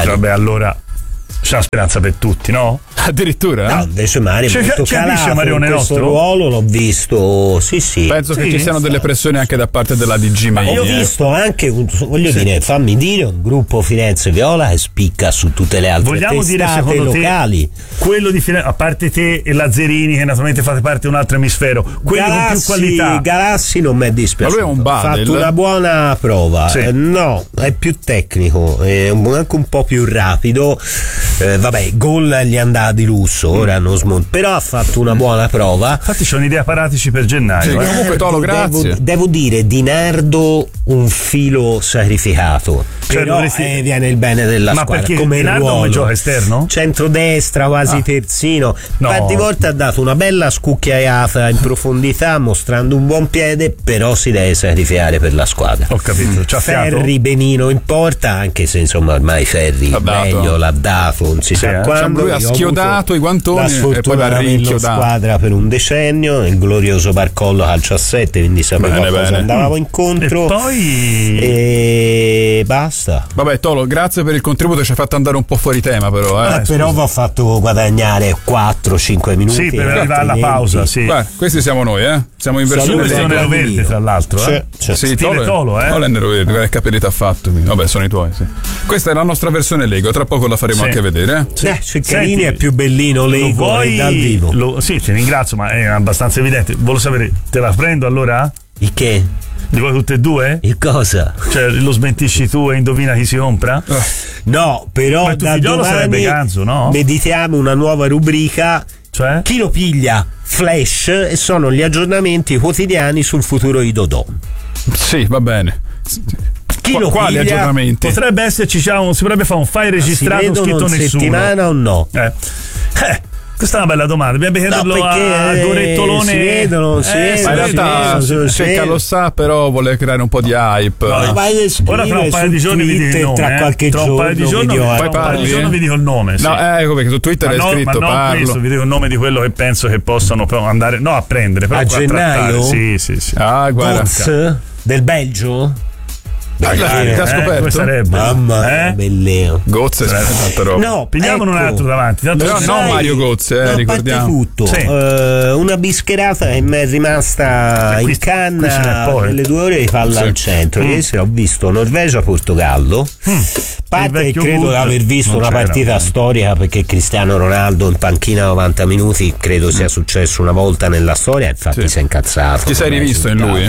Addirittura? No, invece Mario è molto calato Marione in questo nostro? ruolo, l'ho visto, sì. Penso che ci siano delle pressioni anche da parte della DG. Ma io ho visto anche, fammi dire, un gruppo Firenze Viola che spicca su tutte le altre testate locali. Quello di Firenze, a parte te e Lazzerini, che naturalmente fate parte di un altro emisfero, quelli con più qualità. Galassi non mi è dispiaciuto. Ma lui è un ha fatto una buona prova. No, è più tecnico, è anche un po' più rapido. Gol gli andava di lusso, ora non però ha fatto una buona prova. Infatti c'ho un'idea paratici per gennaio. Comunque Tolo, grazie. Devo dire, Di Nardo un filo sacrificato, però viene il bene della squadra. Come il ruolo gioca esterno? Centrodestra, quasi terzino. Di volta ha dato una bella scucchiaiata in profondità, mostrando un buon piede, però si deve sacrificare per la squadra. Ho capito. Ferri benino in porta, anche se insomma ormai Ferri meglio l'ha dato, non si sa quando. Lui ha schiodato i guantoni e poi l'ha rinchiodato. Squadra per un decennio, il glorioso Barcollo calcio a 7, quindi sapevo cosa andavamo incontro. E basta. Vabbè, Tolo, grazie per il contributo, ci hai fatto andare un po' fuori tema, però. Però vi ho fatto guadagnare 4-5 minuti. Sì, per arrivare alla pausa. Sì. Guarda, questi siamo noi, Siamo in versione nero verde, tra l'altro. Sì, Tolo è nero verde, che capelli t'ha fatto. Vabbè, sono i tuoi, sì. Questa è la nostra versione Lego, tra poco la faremo anche vedere. Ceccarini è più bellino Lego dal vivo. Sì, ti ringrazio, ma è abbastanza evidente. Volevo sapere, te la prendo allora? Il che? Li vuoi tutte e due? Il cosa? Cioè lo smentisci tu e indovina chi si compra? No, però da domani ganzo, no? meditiamo una nuova rubrica. Cioè? Chi lo piglia? Flash, e sono gli aggiornamenti quotidiani sul futuro di Dodò. Sì, va bene. Quali aggiornamenti? Potrebbe esserci, si potrebbe fare un file registrato scritto nessuno. Settimana o no? Questa è una bella domanda, dobbiamo chiederlo a Gorettolone. Si vedono, in realtà Cecca lo sa, però vuole creare un po' di hype. Ora tra un paio di giorni vi dico il nome. Tra qualche giorno vi dico il nome. No, perché su Twitter è scritto questo, vi dico il nome di quello che penso che possano andare a prendere. A gennaio? Sì. Guarda. Del Belgio? Ti ha scoperto? Sarebbe. Mamma belleo. Gozze tanta roba. No, pigliamone un altro davanti. Però non Mario Gozze, ricordiamo. Tutto. Una bischerata che mi è rimasta in canna nelle 2 ore di palla al centro. Ieri sera ho visto Norvegia-Portogallo. Parte che credo di aver visto una partita storica, perché Cristiano Ronaldo in panchina 90 minuti credo sia successo una volta nella storia, infatti si è incazzato. Ti sei rivisto in lui?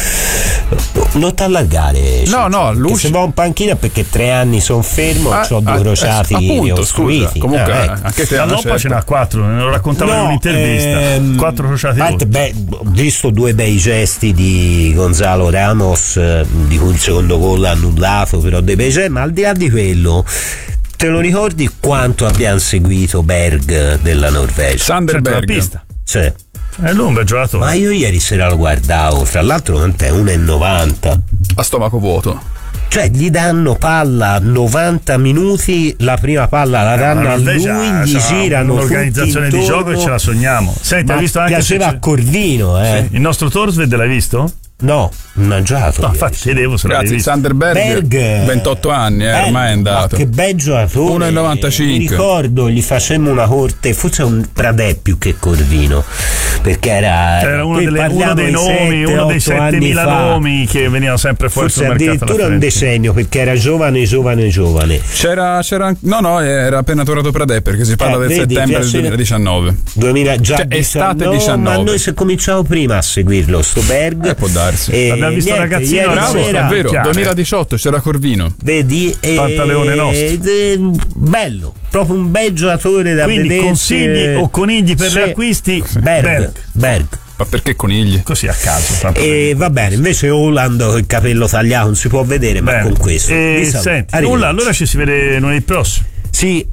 Non t'allargare. No, lui se va in panchina perché 3 anni sono fermo, ho 2 crociati ostruiti. Comunque anche te Loppa ce n'ha 4, ne lo raccontavo in un'intervista. 4 crociati. Ho visto 2 bei gesti di Gonzalo Ramos, di cui il secondo gol annullato, però dei bei gesti, ma al di là di quello, te lo ricordi quanto abbiamo seguito Berg della Norvegia? Sander Berg. È lungo il giocatore. Ma io ieri sera lo guardavo, fra l'altro quant'è? 1,90 a stomaco vuoto. Cioè gli danno palla 90 minuti, la prima palla la danno a lui, gli girano un'organizzazione di gioco e ce la sogniamo. Senti, hai visto anche piaceva a Corvino, Sì. Il nostro Torsved l'hai visto? No, mangiato. No, infatti chiedevo se Grazie, Sanderberg, 28 anni, ormai è andato. Che bel giocatore. 1,95. Mi ricordo, gli facemmo una corte, forse un Pradè più che Corvino, perché era uno dei nomi, uno dei 7.000 nomi che venivano sempre fuori forse sul mercato. Addirittura un decennio, perché era giovane. C'era no, era appena tornato Pradè, perché si parla del settembre del 2019. 2019, estate 19. Ma noi se cominciamo prima a seguirlo, sto Berg. Può darsi. Abbiamo visto ragazzino, bravo, è vero, 2018 c'era Corvino. Vedi, Pantaleone nostro. Bello, proprio un bel giocatore da vedere. Quindi consigli o conigli per gli acquisti? Berg. Ma perché conigli? Così a caso. E va bene, invece Holland con il capello tagliato non si può vedere, ma con questo. Senti, nulla, allora ci si vede lunedì prossimo. Sì,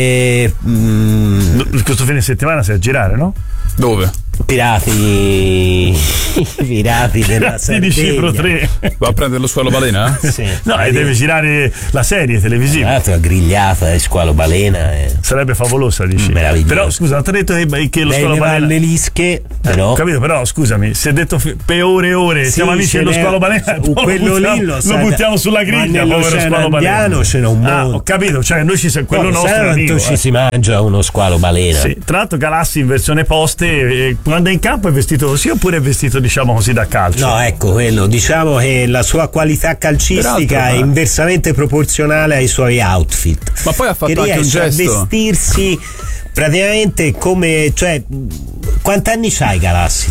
questo fine settimana sei a girare, no? Dove? Pirati della Sardegna. Di Cipro 3. Va a prendere lo squalo balena? Sì. No, e deve girare la serie televisiva. La grigliata di squalo balena sarebbe favolosa, dici. Meraviglioso. Però scusa, non ti ho detto che lo squalo balena le lische, però. Ho capito, però scusami, si è detto per ore e ore, siamo amici dello squalo balena, quello lì lo buttiamo sulla griglia, povero squalo balena. Ce n'è un mondo. Ho capito, cioè noi quello nostro amico, ci si mangia uno squalo balena. Sì, tra l'altro Galassi in versione poste, quando è in campo è vestito così oppure è vestito, diciamo così, da calcio? No, ecco, quello, diciamo che la sua qualità calcistica è inversamente proporzionale ai suoi outfit. Ma poi ha fatto anche un gesto. A vestirsi praticamente come, cioè, quanti anni c'hai Galassi?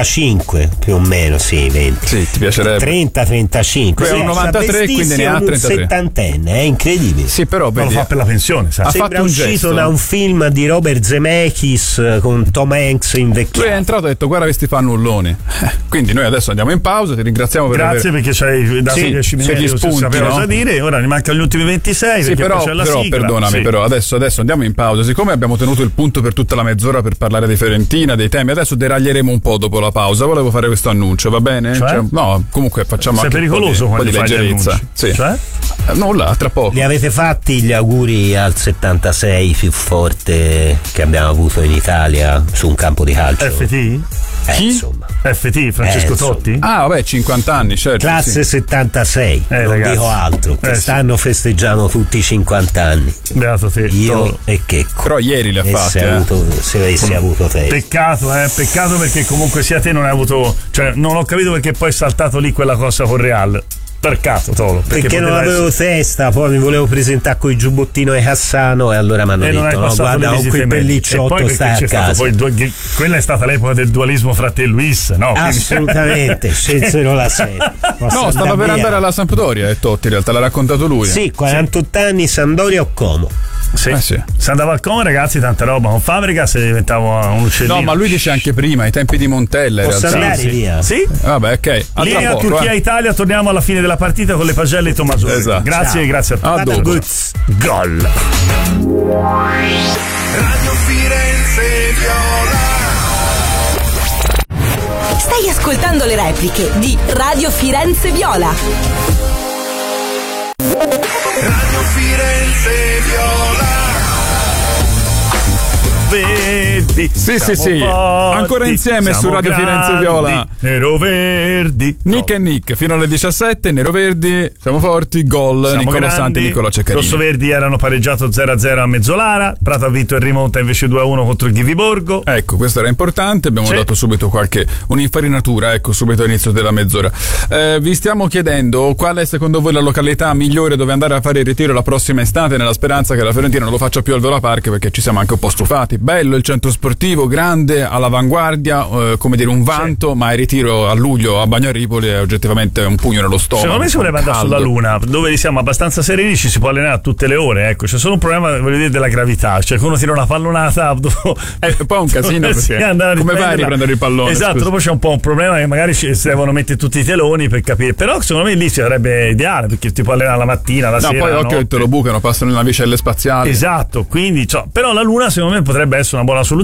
35 più o meno, sì, 20. Sì, ti piacerebbe. 30-35. È un 93, quindi ne ha 33. Un settantenne, è incredibile. Sì, però lo fa per la pensione, sa. Sembra uscito da un film di Robert Zemeckis con Tom Hanks invecchiato. Lui è entrato e ha detto: guarda questi fannulloni. Quindi noi adesso andiamo in pausa, ti ringraziamo per perché ci hai dato 10 minuti, spunti, sapevo cosa dire. Ora ne mancano gli ultimi 26. Sì, però c'è la sigla. Perdonami, però adesso andiamo in pausa. Siccome abbiamo tenuto il punto per tutta la mezz'ora per parlare di Fiorentina, dei temi, adesso deraglieremo un po' dopo la pausa. Volevo fare questo annuncio, va bene? No, comunque facciamo Sei anche pericoloso un po' di leggerezza. Sì. Cioè? Nulla, tra poco. Li avete fatti gli auguri al 76 più forte che abbiamo avuto in Italia su un campo di calcio? FT? Chi? Insomma. FT, Francesco Totti? Ah, vabbè, 50 anni, certo. Classe 76, non ragazzi. Dico altro. Quest'anno festeggiamo tutti i 50 anni. Beato te. Io e Checco. Però ieri li ha fatti. Se avessi avuto te. Peccato perché comunque sia te non hai avuto. Cioè, non ho capito perché poi è saltato lì quella cosa con Real. Peccato, Tolo. Perché non avevo testa, poi mi volevo presentare con il giubbottino di Cassano e allora mi hanno detto: no, guarda, con quel pellicciotto stai a casa. Quella è stata l'epoca del dualismo fra te e Luis, no? Assolutamente, scelsero la serie. No, stava per andare alla Sampdoria e Totti, in realtà l'ha raccontato lui. Sì, 48 anni, Sampdoria o Como. Sì. Se andava al Como, ragazzi, tanta roba. Con Fabregas diventava un uccellino. No, ma lui dice anche prima, ai tempi di Montella. Posso andare via? Sì. Vabbè, ok. Linea Turchia-Italia, torniamo alla fine della partita con le pagelle e Tommasoni. Esatto. Grazie, grazie a tutti. A dopo. Gol. Radio Firenze Viola. Stai ascoltando le repliche di Radio Firenze Viola. Radio Firenze Viola. Verdi. Sì. Ancora insieme su Radio Firenze Viola. Nero Verdi. Nick e Nick fino alle 17. Nero Verdi. Siamo forti. Gol. Nicola Santi e Nicola Ceccarini. Rosso Verdi erano pareggiato 0-0 a Mezzolara. Prato ha vinto e rimonta invece 2-1 contro il Ghiviborgo. Ecco, questo era importante. Abbiamo dato subito un'infarinatura, ecco, all'inizio della mezz'ora. Vi stiamo chiedendo qual è secondo voi la località migliore dove andare a fare il ritiro la prossima estate, nella speranza che la Fiorentina non lo faccia più al Viola Park, perché ci siamo anche un po' stufati. Bello il centro sportivo, grande, all'avanguardia, come dire un vanto, ma il ritiro a luglio a Bagnaripoli è oggettivamente un pugno nello stomaco. Secondo me si vorrebbe andare sulla Luna, dove siamo abbastanza sereni, ci si può allenare a tutte le ore, ecco. C'è solo un problema, voglio dire, della gravità, cioè che uno tira una pallonata dopo poi è un casino perché come vai a riprendere il pallone? Esatto, scusa. dopo c'è un po' un problema che magari si devono mettere tutti i teloni per capire, però secondo me lì sarebbe ideale perché ti può allenare la mattina, la sera, poi occhio che te lo bucano, passano le navicelle spaziali. Esatto, quindi però la Luna secondo me potrebbe essere una buona soluzione.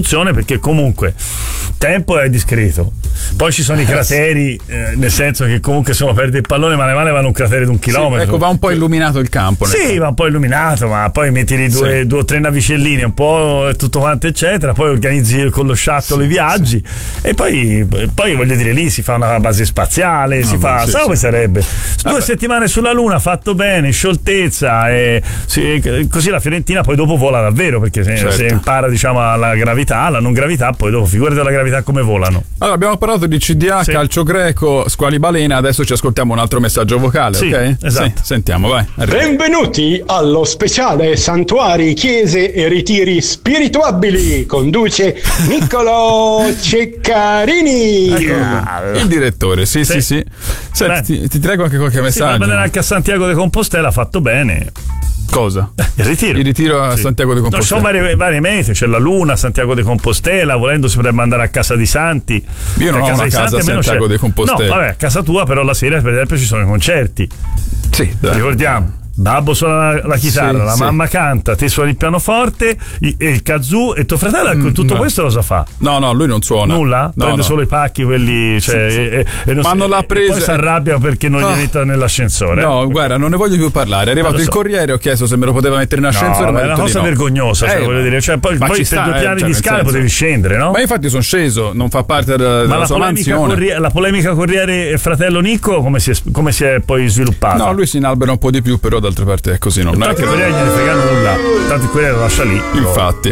costruzione, perché comunque tempo è discreto. Poi ci sono i crateri, nel senso che comunque se uno perde il pallone male vanno un cratere di 1 chilometro. Ecco, va un po' illuminato il campo. Sì, va un po' illuminato, ma poi metti lì due o tre navicelline, un po' tutto quanto eccetera, poi organizzi con lo shuttle i viaggi e poi voglio dire, lì si fa una base spaziale, come sarebbe? 2 settimane sulla Luna, fatto bene, scioltezza, e così la Fiorentina poi dopo vola davvero, perché se impara, diciamo, la gravità, la non gravità, poi dopo figurati la gravità come volano. Allora, abbiamo parlato di CDA, calcio greco, squali balena, adesso ci ascoltiamo un altro messaggio vocale, ok? Esatto. Sì, sentiamo, vai. Benvenuti allo speciale Santuari, Chiese e Ritiri Spirituabili, conduce Niccolo Ceccarini. Il direttore, sì. Senti, ti prego anche qualche messaggio. Va anche a Santiago de Compostela, fatto bene. Cosa? Il ritiro a Santiago de Compostela. No, sono varie mete, c'è la Luna, Santiago de Compostela, volendo si potrebbe andare a casa di Santi. Io non ho una casa a Santiago de Compostela. No, vabbè, a casa tua, però la sera per esempio ci sono i concerti. Sì, dai. Ricordiamo. Babbo suona la chitarra, la mamma canta, te suoni il pianoforte e il kazoo, e tuo fratello tutto questo cosa fa? No, lui non suona. Nulla? Prende solo i pacchi, quelli, e ma non l'ha preso. E poi si arrabbia perché non gli mette nell'ascensore. No, guarda, non ne voglio più parlare. È arrivato il corriere, ho chiesto se me lo poteva mettere in ascensore. Ma è una cosa vergognosa, voglio dire. Cioè, poi per 2 piani di scale potevi scendere, no? Ma infatti sono sceso, non fa parte della sua mansione. La polemica Corriere e fratello Nicco come si è poi sviluppata? No, lui si inalbera un po' di più, però d'altra parte è così. Non è che Corriere gliene frega nulla, tanto il Corriere lo lascia lì. Infatti.